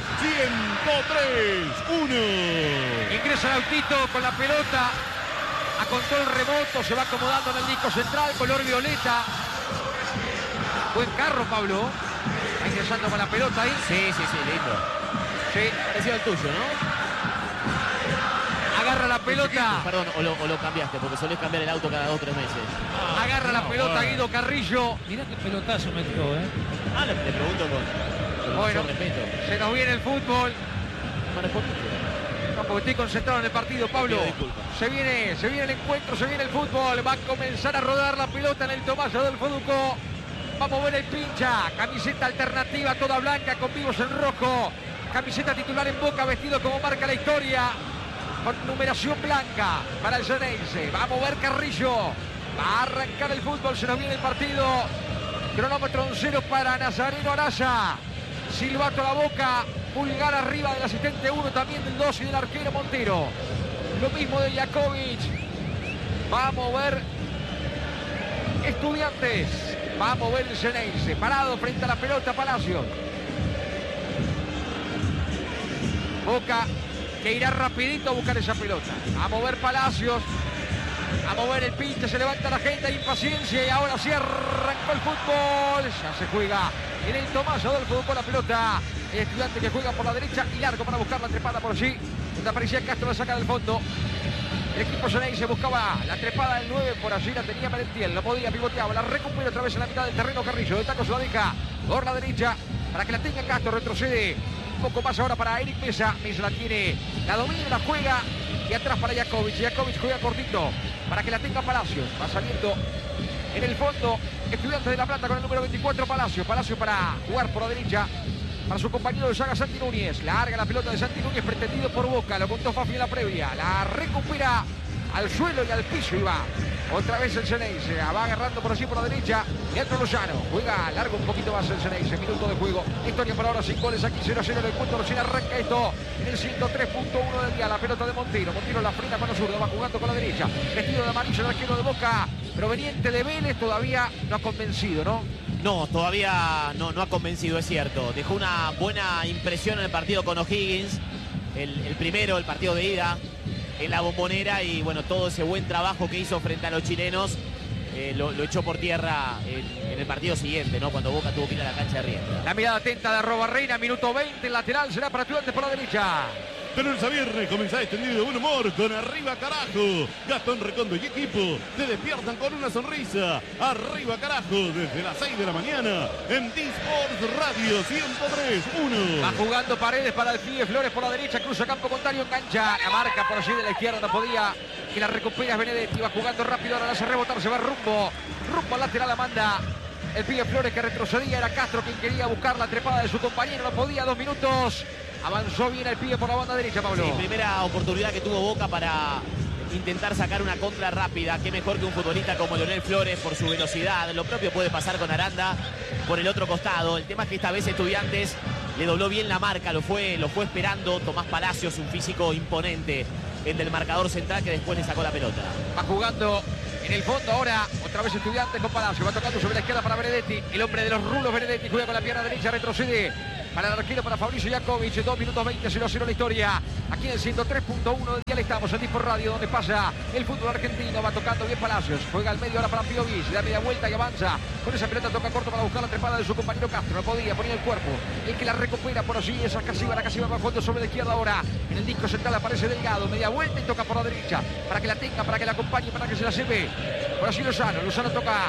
103.1. Ingresa el autito con la pelota a control remoto, se va acomodando en el disco central, color violeta. Buen carro, Pablo. Va ingresando con la pelota ahí. Sí, lindo. Sí. Parecido al tuyo, ¿no? Agarra la pelota. Perdón, o lo cambiaste, porque solés cambiar el auto cada 2 o 3 meses. Agarra la pelota Guido Carrillo. Mirá qué pelotazo metió, ¿eh? Le pregunto con Bueno, mucho respeto. se nos viene el fútbol. No, porque estoy concentrado en el partido, Pablo. Se viene el encuentro, se viene el fútbol. Va a comenzar a rodar la pelota en el Tomás Adolfo Ducó. Vamos a ver el Pincha. Camiseta alternativa, toda blanca, con vivos en rojo. Camiseta titular en Boca, vestido como marca la historia, con numeración blanca para el Xeneize. Va a mover Carrillo. Va a arrancar el fútbol, se nos viene el partido. Cronómetro 0 para Nazareno Araya. Silbato a la boca. Pulgar arriba del asistente 1, también del 2 y del arquero Montero. Lo mismo de Jakovic. Va a mover Estudiantes. Va a mover el Xeneize. Parado frente a la pelota Palacios. Boca que irá rapidito a buscar esa pelota. A mover Palacios. A mover el Pincha. Se levanta la gente. Hay impaciencia. Y ahora sí arrancó el fútbol. Ya se juega en el Tomás Adolfo con la pelota. El Estudiante que juega por la derecha y largo para buscar la trepada por allí. Donde aparecía Castro, la saca del fondo. El equipo Xeneize buscaba la trepada del 9. Por allí la tenía Merentiel. No podía, pivoteaba. La recupera otra vez en la mitad del terreno Carrillo. De taco se la deja por la derecha para que la tenga Castro. Retrocede un poco más ahora para Eric Mesa. Mesa la tiene, la domina, la juega. Y atrás para Jakovic. Jakovic juega cortito para que la tenga Palacios. Va saliendo en el fondo Estudiantes de La Plata con el número 24 Palacios. Palacios para jugar por la derecha para su compañero de saga Santi Núñez. Larga la pelota de Santi Núñez, pretendido por Boca. Lo contó Fafi en la previa. La recupera al suelo y al piso y va. Otra vez el Xeneize. Va agarrando por allí por la derecha. Leandro Lozano. Juega largo un poquito más el Xeneize. Minuto de juego. Historia por ahora sin goles aquí. 0-0 en el encuentro. Recién arranca esto en el 103.1 del día. La pelota de Montero. Montero la frena con la zurda. Va jugando con la derecha. Vestido de amarillo el arquero de Boca. Proveniente de Vélez. Todavía no ha convencido, ¿no? No, todavía no ha convencido, es cierto. Dejó una buena impresión en el partido con O'Higgins. El primero, el partido de ida en la Bombonera. Y bueno, todo ese buen trabajo que hizo frente a los chilenos lo echó por tierra en el partido siguiente, ¿no? Cuando Boca tuvo que ir a la cancha de Riestra. La mirada atenta de Robarrena, minuto 20, el lateral será para Estudiantes por la derecha. Pero el viernes comienza extendido de buen humor con Arriba Carajo. Gastón Recondo y equipo te despiertan con una sonrisa. Arriba Carajo desde las 6 de la mañana en Disports Radio 103.1. Va jugando Paredes para el pibe Flores por la derecha, cruza campo contrario, engancha la marca por allí de la izquierda, no podía, que la recupera Benedetti, va jugando rápido, ahora la hace rebotar, se va rumbo al lateral, la manda el pibe Flores que retrocedía, era Castro quien quería buscar la trepada de su compañero, no podía, 2 minutos. Avanzó bien el pibe por la banda derecha, Pablo. Sí, primera oportunidad que tuvo Boca para intentar sacar una contra rápida. Qué mejor que un futbolista como Leonel Flores por su velocidad. Lo propio puede pasar con Aranda por el otro costado. El tema es que esta vez Estudiantes le dobló bien la marca, lo fue esperando Tomás Palacios, un físico imponente, el del marcador central, que después le sacó la pelota. Va jugando en el fondo ahora, otra vez Estudiantes con Palacio, va tocando sobre la izquierda para Benedetti, el hombre de los rulos Benedetti, juega con la pierna derecha, retrocede para el arquero, para Fabricio Jakovic, 2 minutos 20, 0-0 la historia, aquí en el 103.1 del dial estamos, en Disport Radio, donde pasa el fútbol argentino, va tocando bien Palacios, juega al medio ahora para Piovi, se da media vuelta y avanza, con esa pelota toca corto para buscar la trepada de su compañero Castro, no podía, ponía el cuerpo, el que la recupera por allí, esa Casíbar va fondo sobre la izquierda ahora, en el disco central aparece Delgado, media vuelta y toca por la derecha, para que la tenga, para que la acompañe, para que se la lleve, por allí Lozano toca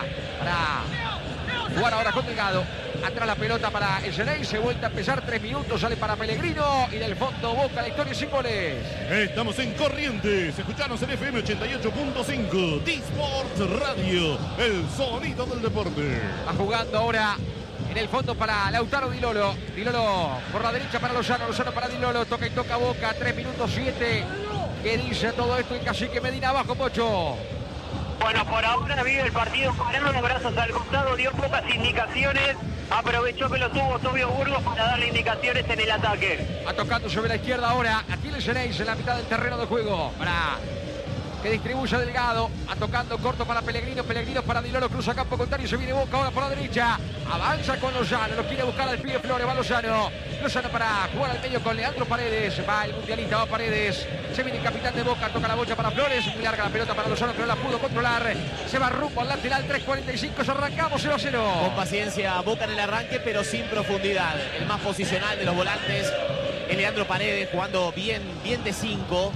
para jugar ahora con Delgado, atrás la pelota para el Ceney, se vuelve a empezar, 3 minutos, sale para Pellegrino y del fondo Boca la historia sin goles. Estamos en Corrientes, escuchanos en FM 88.5, Disport Radio, el sonido del deporte. Va jugando ahora en el fondo para Lautaro Di Lolo por la derecha para Lozano para Di Lolo, toca y toca Boca, 3 minutos 7. ¿Qué dice todo esto? El cacique Medina abajo, Pocho. Bueno, por ahora vive el partido parando los brazos al costado, dio pocas indicaciones, aprovechó que lo tuvo Tobio Burgos para darle indicaciones en el ataque. Va tocando sobre la izquierda ahora, aquí el Genéis en la mitad del terreno de juego, para que distribuya Delgado, va tocando corto para Pellegrino para Di Lolo, cruza campo contrario, se viene Boca ahora por la derecha, avanza con Lozano, lo quiere buscar al pibe Flores, va Lozano para jugar al medio con Leandro Paredes, va el mundialista, va Paredes, se viene el capitán de Boca, toca la bocha para Flores, muy larga la pelota para Lozano que no la pudo controlar, se va rumbo al lateral, 3:45, arrancamos 0-0. Con paciencia Boca en el arranque, pero sin profundidad, el más posicional de los volantes, el Leandro Paredes jugando bien de 5.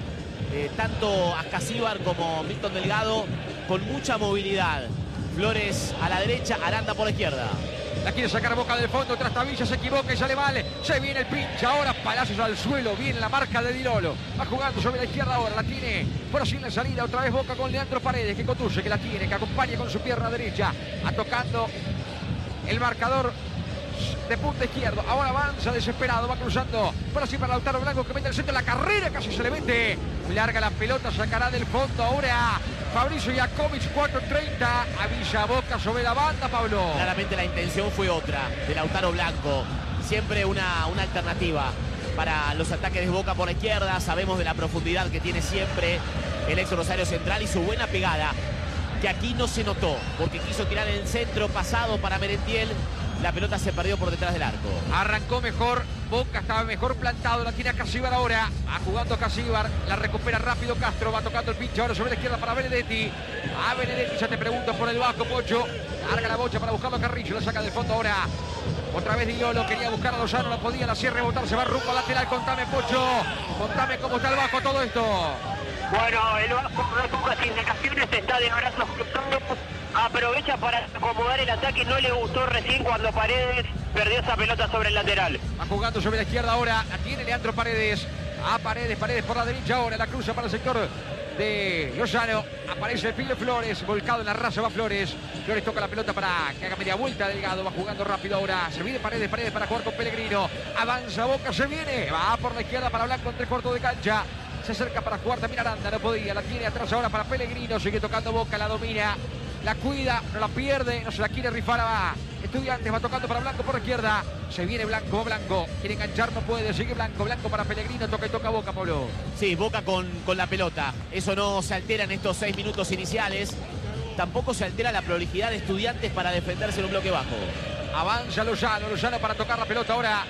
Tanto Ascasíbar como Milton Delgado con mucha movilidad. Flores a la derecha, Aranda por la izquierda. La quiere sacar Boca del fondo, Trastavilla se equivoca y sale mal. Se viene el pinche ahora, Palacios al suelo, viene la marca de Di Lolo. Va jugando sobre la izquierda ahora, la tiene por así en la salida, otra vez Boca con Leandro Paredes, que conduce, que la tiene, que acompaña con su pierna derecha. Va tocando el marcador de punta izquierdo, ahora avanza desesperado, va cruzando por así para Lautaro Blanco que mete el centro, la carrera casi se le mete, larga la pelota, sacará del fondo ahora Fabricio Jakovic, 4:30, avisa Boca sobre la banda, Pablo. Claramente la intención fue otra, de Lautaro Blanco, siempre una alternativa para los ataques de Boca por la izquierda, sabemos de la profundidad que tiene siempre el ex Rosario Central y su buena pegada, que aquí no se notó, porque quiso tirar en el centro pasado para Merentiel. La pelota se perdió por detrás del arco. Arrancó mejor, Boca estaba mejor plantado, la tiene a Casíbar ahora. Va jugando Casíbar, la recupera rápido Castro, va tocando el pinche ahora sobre la izquierda para Benedetti. A Benedetti, ya te pregunto por el bajo, Pocho. Larga la bocha para buscarlo a Carrillo, la saca del fondo ahora. Otra vez Di Lolo, quería buscar a Lozano, no podía, la cierre rebotar, se va rumbo al lateral. Contame, Pocho, contame cómo está el bajo todo esto. Bueno, el bajo no pocas indicaciones, está de brazos cruzados. Aprovecha para acomodar el ataque, no le gustó recién cuando Paredes perdió esa pelota sobre el lateral. Va jugando sobre la izquierda ahora, la tiene Leandro Paredes. A Paredes por la derecha ahora, la cruza para el sector de Lozano. Aparece el pibe Flores, volcado en la raza va Flores. Flores toca la pelota para que haga media vuelta, Delgado va jugando rápido ahora. Se viene Paredes para jugar con Pellegrino. Avanza Boca, se viene, va por la izquierda para Blanco en 3/4 de cancha. Se acerca para jugar también Aranda, no podía, la tiene atrás ahora para Pellegrino, sigue tocando Boca, la domina. La cuida, no la pierde, no se la quiere rifar a Estudiantes, va tocando para Blanco por la izquierda. Se viene Blanco, quiere enganchar, no puede, sigue Blanco para Pellegrino, toca y toca Boca, Pablo. Sí, Boca con la pelota. Eso no se altera en estos 6 minutos iniciales. Tampoco se altera la prolijidad de Estudiantes para defenderse en un bloque bajo. Avanza Lozano para tocar la pelota ahora.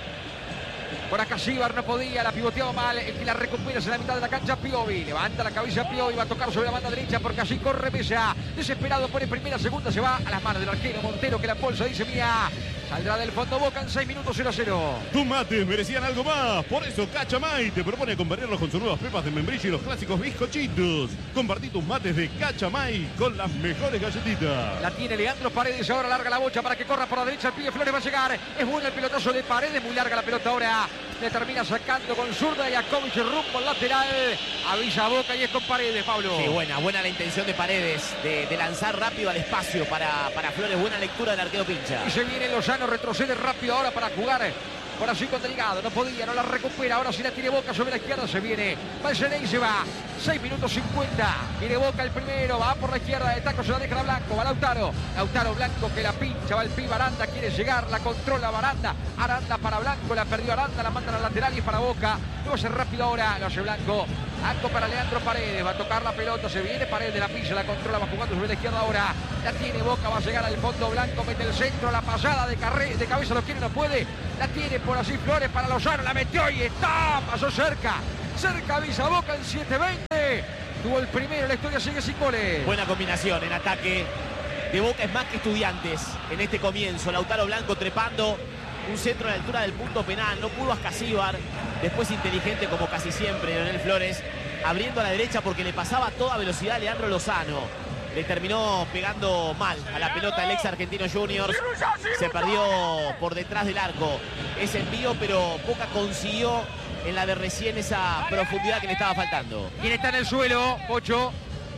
Por acá Casíbar no podía, la pivoteaba mal, el que la recupera es en la mitad de la cancha Piovi, levanta la cabeza Piovi, va a tocar sobre la banda derecha porque allí corre Mesa, desesperado pone primera, segunda, se va a las manos del arquero Montero que la bolsa dice mira, saldrá del fondo Boca en 6 minutos 0-0. Tus mates merecían algo más, por eso Cachamay te propone acompañarlos con sus nuevas pepas de membrillo y los clásicos bizcochitos. Compartí tus mates de Cachamay con las mejores galletitas. La tiene Leandro Paredes, ahora larga la bocha para que corra por la derecha, el pibe Flores va a llegar, es bueno el pelotazo de Paredes, muy larga la pelota ahora. Le termina sacando con zurda y Jakovic rumbo al lateral. Avisa a Boca y es con Paredes, Pablo. Sí, buena la intención de Paredes de lanzar rápido al espacio para Flores. Buena lectura del arquero pincha. Y se viene Lozano, retrocede rápido ahora para jugar Por allí con Delgado, no podía, no la recupera. Ahora sí la tiene Boca sobre la izquierda, se viene Valleray, se va. 6 minutos 50. Viene Boca el primero, va por la izquierda de taco, se la deja a Blanco, va Lautaro. Lautaro Blanco que la pincha, va el pibe Aranda, quiere llegar, la controla Aranda. Aranda para Blanco, la perdió Aranda, la mandan al lateral y para Boca. Lo hace rápido ahora, lo hace Blanco. Blanco para Leandro Paredes, va a tocar la pelota, se viene Paredes de la pilla, la controla, va jugando sobre la izquierda ahora. La tiene Boca, va a llegar al fondo Blanco, mete el centro, la pasada de cabeza, lo quiere, no puede. La tiene por así Flores para Lozano, la metió y está, pasó cerca. Cerca avisa Boca en 7:20. Tuvo el primero, la historia sigue sin goles. Buena combinación en ataque de Boca, es más que Estudiantes en este comienzo. Lautaro Blanco trepando, un centro a la altura del punto penal, no pudo Ascasíbar. Después inteligente como casi siempre Leonel Flores, abriendo a la derecha porque le pasaba a toda velocidad a Leandro Lozano. Le terminó pegando mal a la pelota el ex Argentino Juniors. Se perdió por detrás del arco ese envío, pero Boca consiguió en la de recién esa profundidad que le estaba faltando. ¿Quién está en el suelo, Pocho?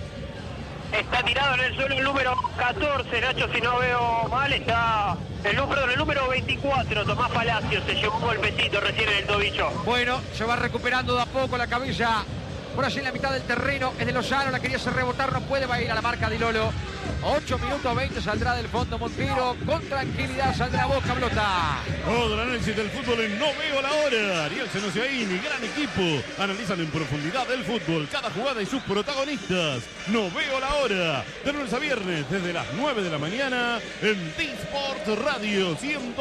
Está tirado en el suelo el número 14, Nacho, si no veo mal, está el número 24, Tomás Palacios, se llevó un golpecito recién en el tobillo. Bueno, se va recuperando de a poco la cabeza. Por allí en la mitad del terreno es de Lozano, la quería hacer rebotar, no puede, va a ir a la marca de Lolo. 8 minutos 20, saldrá del fondo Montero, con tranquilidad saldrá Boca, Blota. Todo el análisis del fútbol en No Veo la Hora. Ariel Senosiaini, gran equipo. Analizan en profundidad el fútbol, cada jugada y sus protagonistas. No Veo la Hora, de lunes a viernes, desde las 9 de la mañana, en T-Sport Radio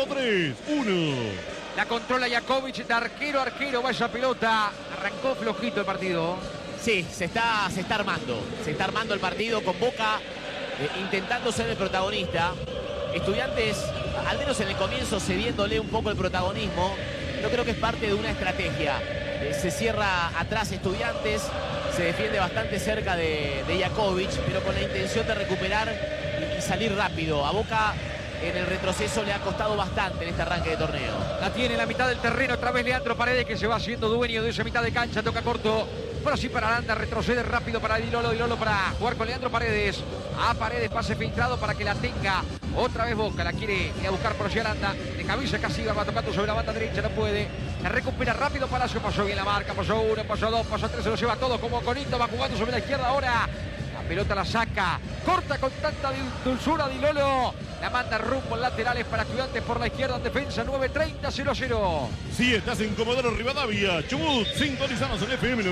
103.1. La controla Jakovic, de arquero a arquero, va esa pelota. Arrancó flojito el partido. Sí, se está armando. Se está armando el partido con Boca intentando ser el protagonista. Estudiantes, al menos en el comienzo, cediéndole un poco el protagonismo. Yo creo que es parte de una estrategia. Se cierra atrás Estudiantes, se defiende bastante cerca de Jakovic, pero con la intención de recuperar y salir rápido. A Boca en el retroceso le ha costado bastante en este arranque de torneo. La tiene en la mitad del terreno, otra vez Leandro Paredes, que se va haciendo dueño de esa mitad de cancha, toca corto. Pero sí para Aranda, retrocede rápido para Dilolo para jugar con Leandro Paredes. A Paredes, pase filtrado para que la tenga. Otra vez Boca, la quiere ir a buscar por allí Aranda. De cabeza casi va tocando sobre la banda derecha, no puede. La recupera rápido Palacio, pasó bien la marca, pasó 1, pasó 2, pasó 3, se lo lleva todo como Conito, va jugando sobre la izquierda ahora. La pelota la saca, corta con tanta dulzura Dilolo. La manda rumbo laterales para Estudiantes por la izquierda en defensa, 9:30, 0-0. Si estás en Comodoro Rivadavia, Chubut, sintonizanos en FM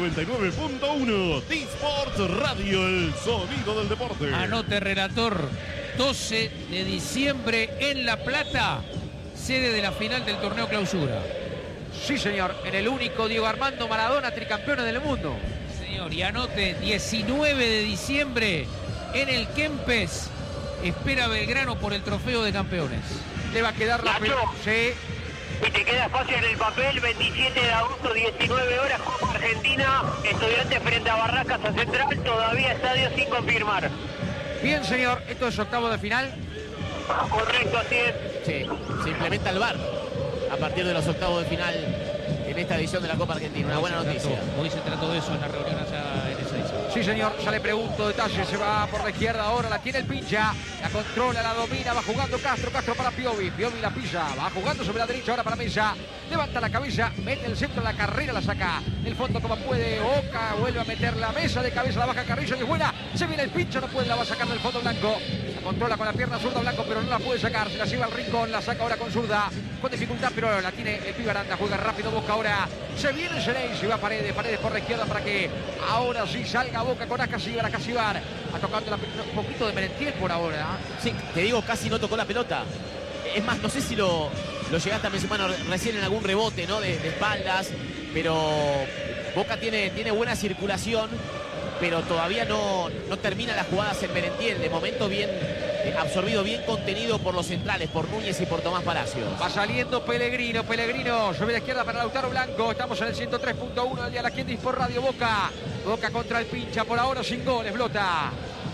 99.1. T-Sport Radio, el sonido del deporte. Anote, relator, 12 de diciembre en La Plata, sede de la final del torneo Clausura. Sí, señor, en el único Diego Armando Maradona, tricampeones del mundo. Señor, y anote, 19 de diciembre en el Kempes. Espera Belgrano por el trofeo de campeones. Le va a quedar la pelota. Sí. Y te queda espacio en el papel, 27 de agosto, 19 horas, Copa Argentina, Estudiantes frente a Barracas a Central, todavía estadio sin confirmar. Bien, señor, esto es octavo de final. Correcto, así es. Sí, se implementa el VAR a partir de los octavos de final en esta edición de la Copa Argentina. Una buena noticia. Hoy se trató de eso en la reunión allá en esa edición. Sí, señor, ya le pregunto detalles, se va por la izquierda ahora, la tiene el pincha, la controla, la domina, va jugando Castro para Piovi, Piovi la pisa, va jugando sobre la derecha ahora para Mesa, levanta la cabeza, mete el centro, la carrera la saca del fondo como puede, Boca vuelve a meter la mesa de cabeza, la baja Carrillo y es buena, se viene el pincha, no puede, la va a sacar del fondo Blanco, la controla con la pierna zurda Blanco, pero no la puede sacar, se la lleva al rincón, la saca ahora con zurda, con dificultad, pero la tiene el pibe Aranda, juega rápido Boca ahora, se viene Xenei, se va Paredes por la izquierda para que ahora sí salga Boca con Ascasíbar, a tocando un poquito de Merentiel por ahora. Sí, te digo, casi no tocó la pelota. Es más, no sé si lo llegaste a mencionar recién en algún rebote, ¿no? De espaldas, pero Boca tiene buena circulación, pero todavía no termina las jugadas en Merentiel. De momento bien absorbido, bien contenido por los centrales, por Núñez y por Tomás Palacios. Va saliendo Pellegrino sobre la izquierda para Lautaro Blanco. Estamos en el 103.1 del día la Kendis por Radio Boca. Boca contra el pincha, por ahora sin goles, Blota.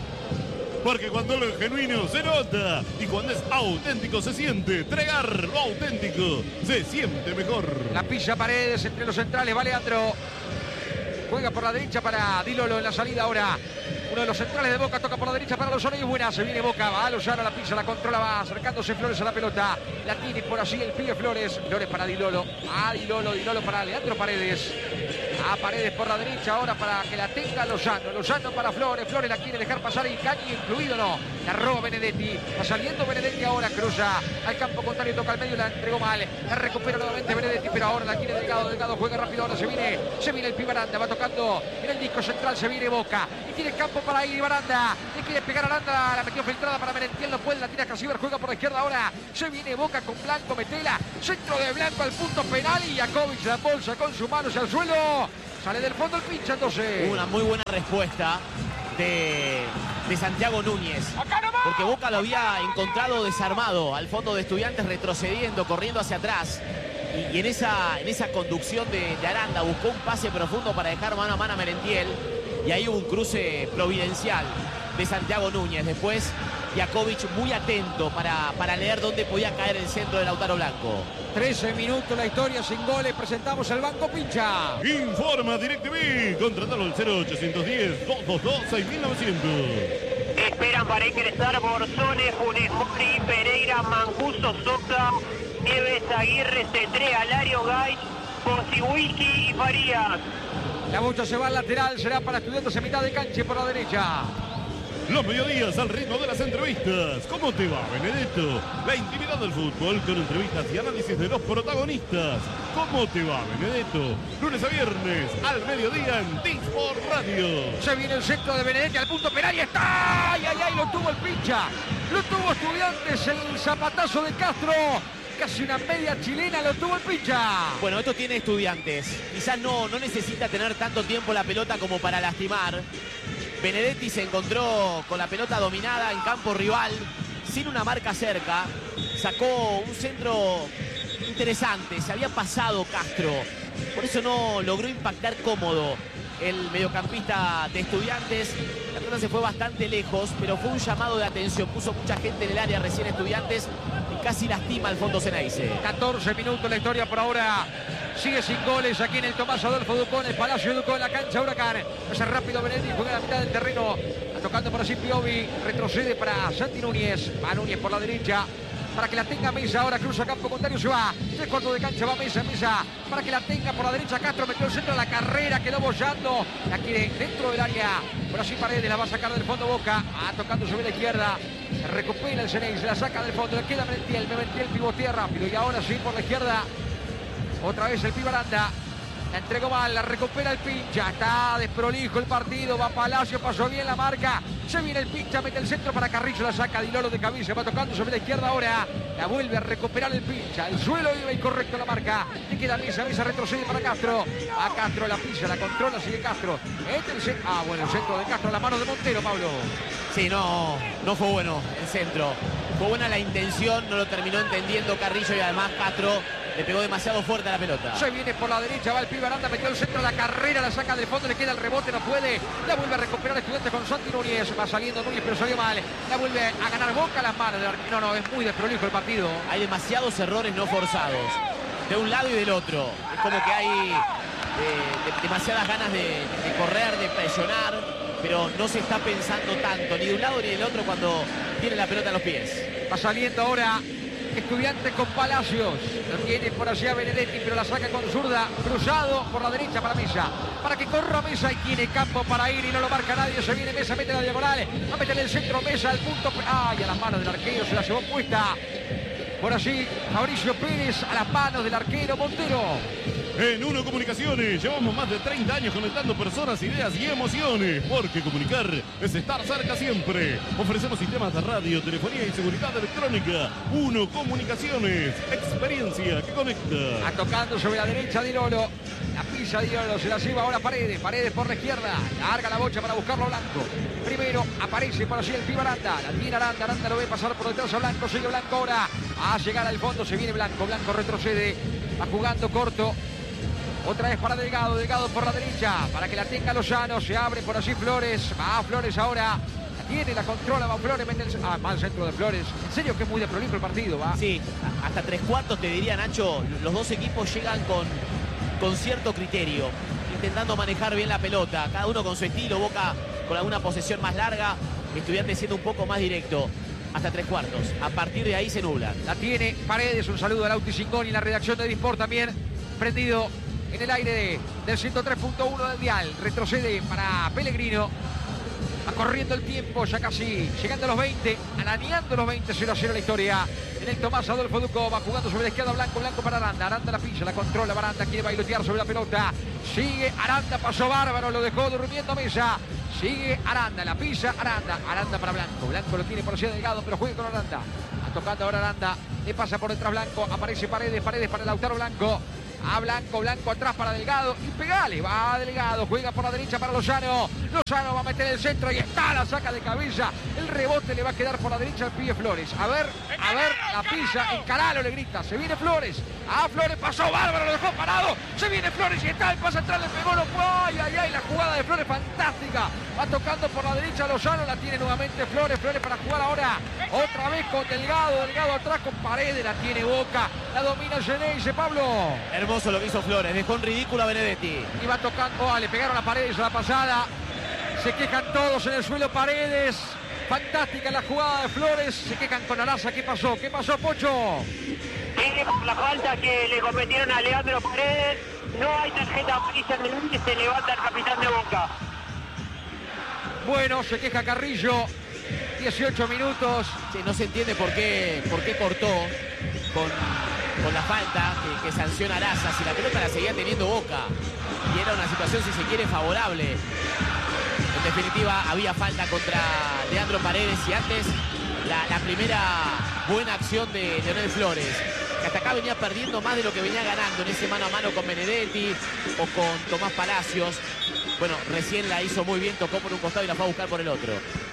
Porque cuando lo genuino se nota y cuando es auténtico se siente. Tregar lo auténtico se siente mejor. La pilla Paredes entre los centrales, va Leandro. Juega por la derecha para Dilolo en la salida ahora. Uno de los centrales de Boca toca por la derecha para Lozano y es buena. Se viene Boca, va a Lozano, la pisa, la controla, va acercándose Flores a la pelota. La tiene por allí el pibe Flores. Flores para Di Lolo. Di Lolo para Leandro Paredes. A Paredes por la derecha ahora para que la tenga Lozano. Lozano para Flores. Flores la quiere dejar pasar y Cañi incluido, no. La roba Benedetti. Va saliendo Benedetti ahora. Cruza al campo contrario. Toca al medio. La entregó mal. La recupera nuevamente Benedetti. Pero ahora la quiere Delgado. Delgado juega rápido. Ahora se viene el pibe Aranda. Va tocando en el disco central. Se viene Boca. Y tiene campo para ir Aranda. Le quiere pegar a Aranda. La metió filtrada para Merentiel. No puede. La tira Casiver. Juega por la izquierda ahora. Se viene Boca con Blanco. Metela. Centro de Blanco al punto penal. Y Jakovic la bolsa con sus manos al suelo. Sale del fondo el pincha, entonces. Una muy buena respuesta de Santiago Núñez. Porque Boca lo había encontrado desarmado al fondo de Estudiantes, retrocediendo, corriendo hacia atrás. Y en esa conducción de Aranda buscó un pase profundo para dejar mano a mano a Merentiel. Y ahí hubo un cruce providencial de Santiago Núñez. Después Jakovic muy atento para leer dónde podía caer el centro de Lautaro Blanco. 13 minutos la historia sin goles. Presentamos el banco pincha. Informa DirecTV. Contratalo al 0810-222-6900. Esperan para ingresar Borzones, Funes Mori, Pereira, Mancuso, Sosa, Nieves, Aguirre, Cetré, Alario, Gay, Posiwiki y Farías. La bocha se va al lateral. Será para Estudiantes en mitad de cancha por la derecha. Los mediodías al ritmo de las entrevistas. ¿Cómo te va, Benedetto? La intimidad del fútbol con entrevistas y análisis de los protagonistas. ¿Cómo te va, Benedetto? Lunes a viernes al mediodía en Disport Radio. Se viene el centro de Benedetti al punto penal y está. ¡Ay, ay, ay! Lo tuvo el pincha. Lo tuvo Estudiantes. El zapatazo de Castro. Casi una media chilena lo tuvo el pincha. Bueno, esto tiene Estudiantes. Quizás no necesita tener tanto tiempo la pelota como para lastimar. Benedetti se encontró con la pelota dominada en campo rival, sin una marca cerca. Sacó un centro interesante. Se había pasado Castro. Por eso no logró impactar cómodo el mediocampista de Estudiantes. La pelota se fue bastante lejos, pero fue un llamado de atención. Puso mucha gente en el área recién Estudiantes y casi lastima al fondo Ceneice. 14 minutos la historia por ahora. Sigue sin goles aquí en el Tomás Adolfo Ducón, el Palacio Ducón en la cancha Huracán. Hace rápido Benedetti, juega a la mitad del terreno. Tocando por así Piovi, retrocede para Santi Núñez. Va Núñez por la derecha. Para que la tenga Mesa, ahora cruza campo contrario, se va. 3/4 de cancha va Mesa, para que la tenga por la derecha. Castro metió el centro a la carrera, quedó bollando. La quiere dentro del área. Por así Paredes la va a sacar del fondo Boca. Tocando sobre la izquierda. Recupera el Ceneice, la saca del fondo. Le queda Merentiel pivotea rápido. Y ahora sí por la izquierda. Otra vez el pibe Aranda. La entregó mal, la recupera el pincha. Está desprolijo el partido. Va Palacio, pasó bien la marca. Se viene el pincha, mete el centro para Carrillo. La saca Di Lolo de cabeza. Va tocando sobre la izquierda ahora. La vuelve a recuperar el pincha. El suelo iba incorrecto la marca. Le queda Mesa retrocede para Castro. A Castro la pisa, la controla, sigue Castro. El centro de Castro a la mano de Montero, Pablo. Sí, no fue bueno el centro. Fue buena la intención, no lo terminó entendiendo Carrillo y además Castro le pegó demasiado fuerte a la pelota. Se viene por la derecha, va el pibe Aranda, metió el centro, la carrera, la saca del fondo, le queda el rebote, no puede. La vuelve a recuperar Estudiantes con Santi Núñez. Va saliendo Núñez, pero salió mal. La vuelve a ganar Boca a las manos del arquero. No, es muy desprolijo el partido. Hay demasiados errores no forzados, de un lado y del otro. Es como que hay demasiadas ganas de correr, de presionar, pero no se está pensando tanto, ni de un lado ni del otro cuando tiene la pelota en los pies. Va saliendo ahora Estudiantes con Palacios. Lo tiene por allá Benedetti, pero la saca con zurda. Cruzado por la derecha para Mesa. Para que corra Mesa y tiene campo para ir y no lo marca nadie. Se viene Mesa, mete la diagonal. Va a meter el centro Mesa al punto. ¡Ay! A las manos del arquero, se la llevó puesta. Por allí Mauricio Pérez a las manos del arquero Montero. En Uno Comunicaciones llevamos más de 30 años conectando personas, ideas y emociones. Porque comunicar es estar cerca siempre. Ofrecemos sistemas de radio, telefonía y seguridad electrónica. Uno Comunicaciones, experiencia que conecta. Tocando sobre la derecha Di Lolo. La pisa Di Lolo, se la lleva ahora Paredes. Paredes por la izquierda. Larga la bocha para buscarlo a Blanco. Primero aparece por allí el pibe Aranda. La tiene Aranda. Aranda lo ve pasar por detrás a Blanco. Sigue Blanco ahora. A llegar al fondo se viene Blanco. Blanco retrocede. Va jugando corto. Otra vez para Delgado, Delgado por la derecha, para que la tenga Lozano, se abre por allí Flores, va Flores ahora, la tiene, la controla, va Flores, mete el... mal centro de Flores, en serio que es muy de prolijo el partido, va. Sí, hasta 3/4 te diría Nacho, los dos equipos llegan con cierto criterio, intentando manejar bien la pelota. Cada uno con su estilo, Boca con alguna posesión más larga, Estudiantes siendo un poco más directo. Hasta 3/4. A partir de ahí se nublan. La tiene Paredes. Un saludo a Lauti Cingoni y la redacción de Disport también. Prendido en el aire del 103.1 del dial. Retrocede para Pellegrino. Va corriendo el tiempo, ya casi llegando a los 20, arañando los 20, 0-0 la historia. En el Tomás Adolfo Ducó, va jugando sobre la izquierda, Blanco para Aranda. Aranda la pilla, la controla Aranda, quiere bailotear sobre la pelota. Sigue Aranda, pasó bárbaro, lo dejó durmiendo Mesa. Sigue Aranda, la pisa Aranda. Aranda para Blanco, Blanco lo tiene por allá Delgado, pero juega con Aranda. Tocando ahora Aranda, le pasa por detrás Blanco, aparece Paredes para Lautaro Blanco. A Blanco atrás para Delgado y pegale, va Delgado, juega por la derecha para Lozano. Lozano va a meter el centro y está, la saca de cabeza. El rebote le va a quedar por la derecha al pibe Flores. A ver, la pisa, encaralo, le grita, se viene Flores. Flores pasó bárbaro, lo dejó parado. Se viene Flores y está, el pase atrás, le pegó, no fue. Ay, la jugada de Flores fantástica. Va tocando por la derecha Lozano, la tiene nuevamente Flores para jugar ahora. Otra vez con Delgado atrás con Paredes, la tiene Boca. La domina Geneise, Pablo. Hermoso lo que hizo Flores, dejó en ridículo a Benedetti. Y va tocando, le pegaron a Paredes a la pasada. Se quejan todos en el suelo Paredes. Fantástica la jugada de Flores. Se quejan con Araza. ¿Qué pasó, Pocho? Sigue por la falta que le cometieron a Leandro Paredes. No hay tarjeta amarilla en el que se levanta el capitán de Boca. Bueno, se queja Carrillo. 18 minutos. Sí, no se entiende por qué cortó con la falta que sanciona Araza, si la pelota la seguía teniendo Boca y era una situación, si se quiere, favorable. En definitiva, había falta contra Leandro Paredes y antes la primera buena acción de Leonel Flores, que hasta acá venía perdiendo más de lo que venía ganando en ese mano a mano con Benedetti o con Tomás Palacios. Bueno, recién la hizo muy bien, tocó por un costado y la fue a buscar por el otro.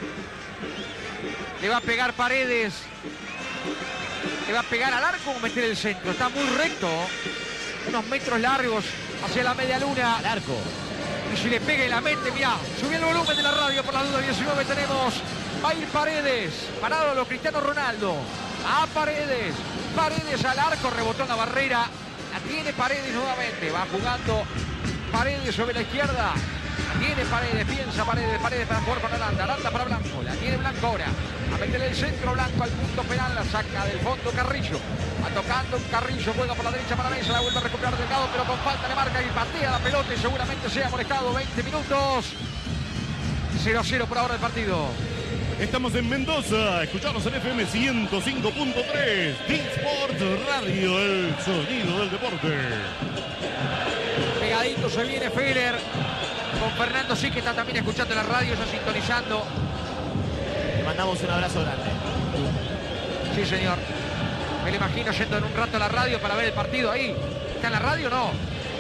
Le va a pegar Paredes. Le va a pegar al arco o meter el centro. Está muy recto. Unos metros largos hacia la media luna. Al arco. Y si le pega y la mete, mirá. Subí el volumen de la radio por la duda. 19 tenemos. Va a ir Paredes. Parado a los Cristiano Ronaldo. A Paredes. Paredes al arco. Rebotó en la barrera. La tiene Paredes nuevamente. Va jugando Paredes sobre la izquierda. Tiene Paredes, piensa Paredes para jugar con Aranda. Aranda para Blanco, la tiene Blanco ahora. A meterle el centro Blanco al punto penal, la saca del fondo Carrillo. Va tocando Carrillo, juega por la derecha para Mesa, la vuelve a recuperar Delgado, pero con falta le marca y patea la pelota y seguramente sea molestado. 20 minutos. 0-0 por ahora el partido. Estamos en Mendoza, escuchamos en FM 105.3, Disport Radio, el sonido del deporte. Pegadito se viene Feller. Con Fernando sí que está también escuchando la radio, ya sintonizando. Le mandamos un abrazo grande. Sí, señor. Me lo imagino yendo en un rato a la radio para ver el partido ahí. ¿Está en la radio o no?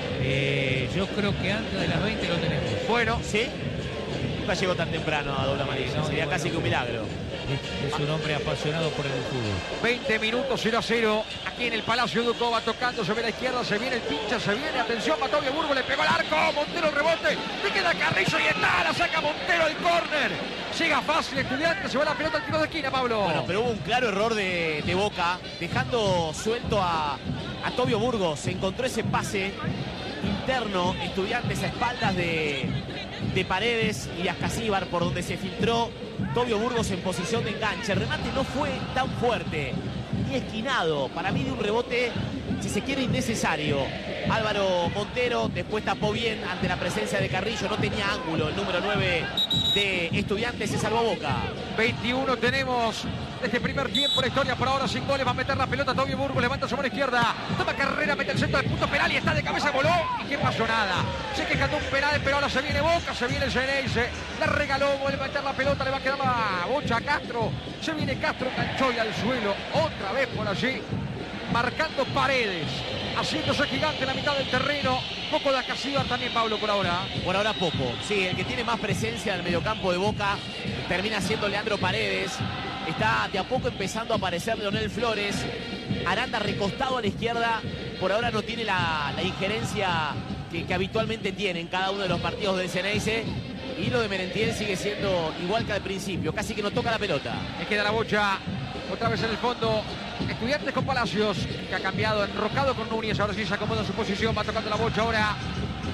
Yo creo que antes de las 20 lo tenemos. Bueno. ¿Sí? Nunca llegó tan temprano a doble amarilla. No, sería casi que un milagro. Es un hombre apasionado por el fútbol. 20 minutos 0-0. Aquí en el Palacio Ducó va tocando sobre la izquierda. Se viene el pincha, se viene. Atención, Matovio Burgo le pegó al arco. Montero el rebote. Le queda Carrillo y está. La saca Montero el córner. Llega fácil Estudiante. Se va la pelota al tiro de esquina, Pablo. Bueno, pero hubo un claro error de Boca. Dejando suelto a Tobio Burgos. Se encontró ese pase interno. Estudiantes a espaldas de Paredes y Ascasíbar, por donde se filtró Tobio Burgos en posición de enganche. El remate no fue tan fuerte ni esquinado. Para mí de un rebote, si se quiere, innecesario. Álvaro Montero después tapó bien ante la presencia de Carrillo. No tenía ángulo el número 9 de Estudiantes. Se salvó Boca. 21 tenemos de este primer tiempo. La historia por ahora sin goles. Va a meter la pelota Tobio Burgos. Levanta sobre la izquierda. Toma carrera, mete el centro del punto penal y está de cabeza, voló. ¿Y qué pasó? Nada. Se queja de un penal, pero ahora se viene Boca. Se viene el Geneise. La regaló. Vuelve a meter la pelota. Le va a quedar la bocha a Castro. Se viene Castro, enganchó y al suelo. Otra vez por allí. Marcando Paredes. Haciéndose gigante en la mitad del terreno. Poco de Ascasíbar también, Pablo, por ahora. Por ahora poco. Sí, el que tiene más presencia en el mediocampo de Boca termina siendo Leandro Paredes. Está de a poco empezando a aparecer Leonel Flores. Aranda recostado a la izquierda. Por ahora no tiene la injerencia que habitualmente tiene en cada uno de los partidos del Ceneice. Y lo de Merentiel sigue siendo igual que al principio. Casi que no toca la pelota. Le queda la bocha. Otra vez en el fondo. Estudiantes con Palacios, que ha cambiado, enrocado con Núñez. Ahora sí se acomoda en su posición. Va tocando la bocha ahora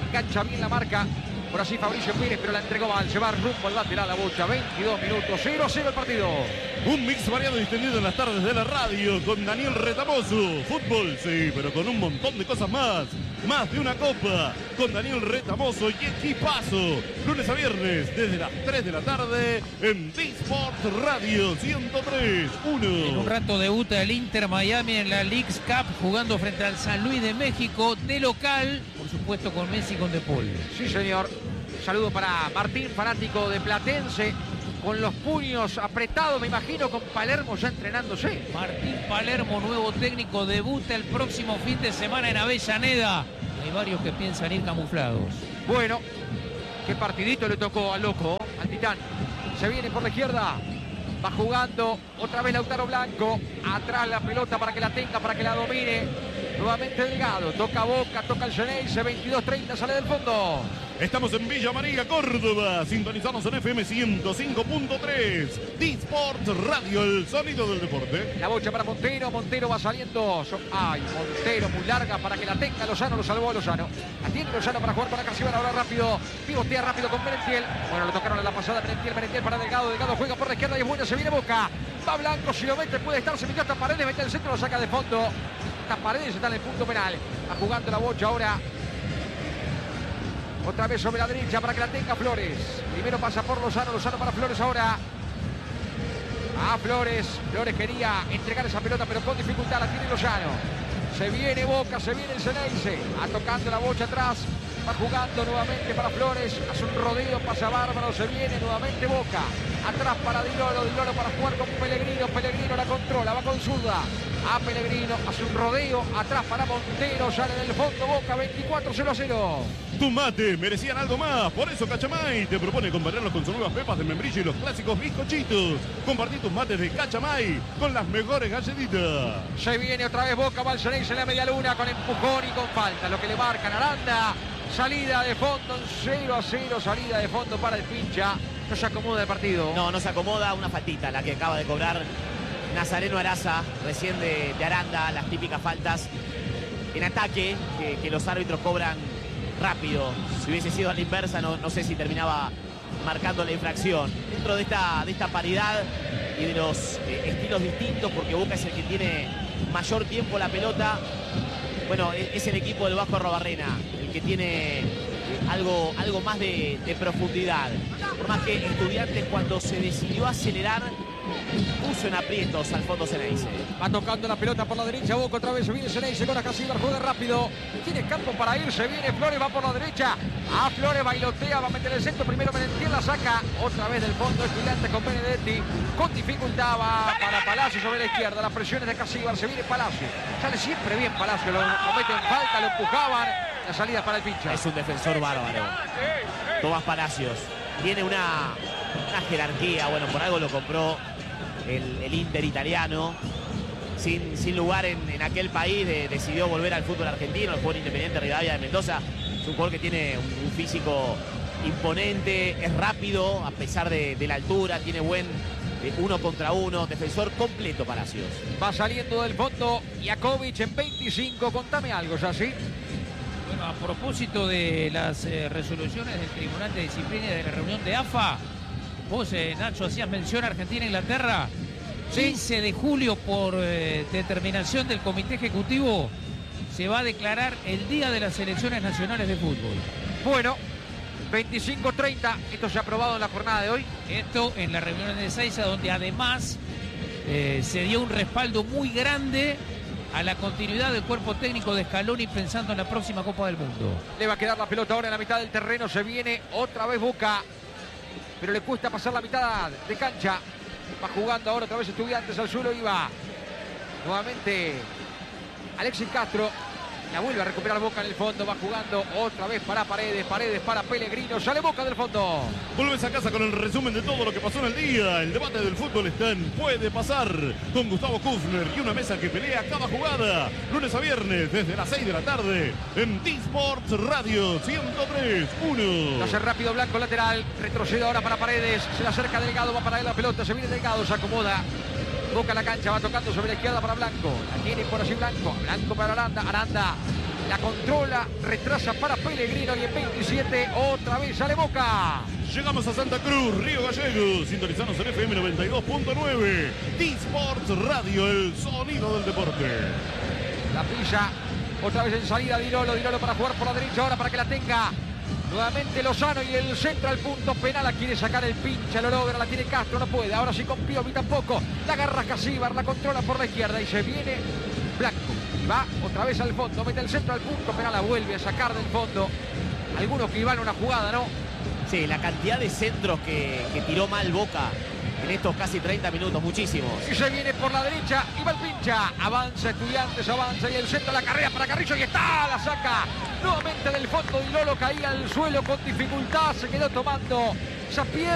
engancha bien la marca. Por así Fabricio Pérez, pero la entregó mal. Se va rumbo al lateral la Bocha. 22 minutos, 0-0 el partido. Un mix variado y extendido en las tardes de la radio con Daniel Retamoso. Fútbol, sí, pero con un montón de cosas más. Más de una copa con Daniel Retamoso y equipazo. Lunes a viernes desde las 3 de la tarde en D-Sport Radio 103.1. En un rato debuta el Inter Miami en la Leagues Cup jugando frente al San Luis de México de local, por supuesto con Messi y con De Paul. Sí, señor. Saludo para Martín, fanático de Platense, con los puños apretados, me imagino, con Palermo ya entrenándose. Martín Palermo, nuevo técnico, debuta el próximo fin de semana en Avellaneda. Hay varios que piensan ir camuflados. Bueno, qué partidito le tocó al loco, al Titán. Se viene por la izquierda, va jugando otra vez Lautaro Blanco. Atrás la pelota para que la tenga, para que la domine. Nuevamente Delgado, toca Boca, toca el Xeneize, 22-30, sale del fondo. Estamos en Villa María, Córdoba. Sintonizamos en FM 105.3. D-Sport Radio, el sonido del deporte. La Bocha para Montero. Montero va saliendo. Ay, Montero muy larga para que la tenga Lozano. Lo salvó a Lozano. La tiene Lozano para jugar para Casibar. Ahora rápido. Pivotea rápido con Merentiel. Bueno, lo tocaron en la pasada. Merentiel para Delgado. Delgado juega por la izquierda y es bueno. Se viene Boca. Va Blanco. Si lo mete puede estar. Se metió hasta Paredes. Mete el centro. Lo saca de fondo. Hasta Paredes está en el punto penal. Va jugando la Bocha ahora. Otra vez sobre la derecha para que la tenga Flores. Primero pasa por Lozano. Lozano para Flores ahora. Flores. Flores quería entregar esa pelota, pero con dificultad la tiene Lozano. Se viene Boca, se viene el Xeneize. Tocando la Bocha atrás. Va jugando nuevamente para Flores. Hace un rodeo, pasa bárbaro. Se viene nuevamente Boca. Atrás para Di Loro. Di Loro para jugar con Pellegrino. Pellegrino la controla. Va con zurda. Pellegrino hace un rodeo. Atrás para Montero. Sale del fondo Boca. 24-0-0. Tu mate merecían algo más. Por eso Cachamay te propone acompañarlos con sus nuevas pepas de membrillo y los clásicos bizcochitos. Compartí tus mates de Cachamay con las mejores galletitas. Se viene otra vez Boca. Va el Xeneize en la media luna con empujón y con falta. Lo que le marcan Aranda. Salida de fondo, 0-0, salida de fondo para el Pincha. No se acomoda el partido. No se acomoda, una faltita la que acaba de cobrar Nazareno Araza, recién de Aranda, las típicas faltas en ataque que los árbitros cobran rápido. Si hubiese sido a la inversa, no sé si terminaba marcando la infracción. Dentro de esta paridad y de los estilos distintos, porque Boca es el que tiene mayor tiempo la pelota. Bueno, es el equipo del Vasco Arrobarrena el que tiene algo más de profundidad. Por más que Estudiantes, cuando se decidió acelerar, puso en aprietos al fondo Xeneize. Va tocando la pelota por la derecha. Boca otra vez. Se viene Xeneize con Acasíbar. Juega rápido. Tiene campo para irse. Viene Flores. Va por la derecha. Flores bailotea. Va a meter el centro. Primero Merentiel la saca. Otra vez del fondo. Estudiantes con Benedetti. Con dificultad va para Palacio sobre la izquierda. Las presiones de Acasíbar. Se viene Palacio. Sale siempre bien Palacio. Lo meten falta. Lo empujaban. La salida para el Pincha. Es un defensor bárbaro. Tomás Palacios. Tiene una jerarquía. Bueno, por algo lo compró el Inter italiano. Sin lugar en aquel país, decidió volver al fútbol argentino, el fútbol Independiente Rivadavia de Mendoza. Es un jugador que tiene un físico imponente, es rápido a pesar de la altura, tiene buen 1 contra 1, defensor completo Palacios. Va saliendo del fondo Jakovic en 25. Contame algo, ya sí. Bueno, a propósito de las resoluciones del Tribunal de Disciplina de la reunión de AFA, vos, Nacho, hacías mención a Argentina-Inglaterra. 15 de julio, por determinación del Comité Ejecutivo, se va a declarar el Día de las Selecciones Nacionales de Fútbol. Bueno, 25-30, esto se ha aprobado en la jornada de hoy. Esto en la reunión de Ezeiza, donde además se dio un respaldo muy grande a la continuidad del cuerpo técnico de Scaloni pensando en la próxima Copa del Mundo. Le va a quedar la pelota ahora en la mitad del terreno. Se viene otra vez Boca, pero le cuesta pasar la mitad de cancha. Va jugando ahora otra vez Estudiantes al suelo y va nuevamente Alexis Castro. La vuelve a recuperar Boca en el fondo. Va jugando otra vez para Paredes. Paredes para Pellegrino. Sale Boca del fondo. Volvés a casa con el resumen de todo lo que pasó en el día. El debate del fútbol está en Puede Pasar, con Gustavo Kufner y una mesa que pelea cada jugada. Lunes a viernes desde las 6 de la tarde en D-Sport Radio 103.1. Lo hace rápido Blanco, lateral. Retrocede ahora para Paredes. Se le acerca Delgado. Va para él la pelota. Se viene Delgado. Se acomoda. Boca la cancha, va tocando sobre la izquierda para Blanco. La tiene por allí Blanco. Blanco para Aranda. Aranda La controla, retrasa para Pellegrino y en 27 otra vez sale Boca. Llegamos a Santa Cruz, Río Gallegos. Sintonizanos en FM 92.9. D-Sports Radio, el sonido del deporte. La pilla, otra vez en salida Di Lolo para jugar por la derecha, ahora para que la tenga nuevamente Lozano y el centro al punto penal. La quiere sacar el pincha, lo logra, la tiene Castro, no puede. Ahora sí con Piovi tampoco. La agarra Casíbar, la controla por la izquierda y se viene Blanco. Va otra vez al fondo, mete el centro al punto penal, la vuelve a sacar del fondo. Algunos que iban a una jugada, ¿no? Sí, la cantidad de centros que tiró mal Boca en estos casi 30 minutos, muchísimos. Y se viene por la derecha, y va el pincha. Avanza Estudiantes, avanza y el centro, la carrera para Carrillo y está, la saca. Nuevamente del fondo Di Lolo, caía al suelo con dificultad, se quedó tomando Sapier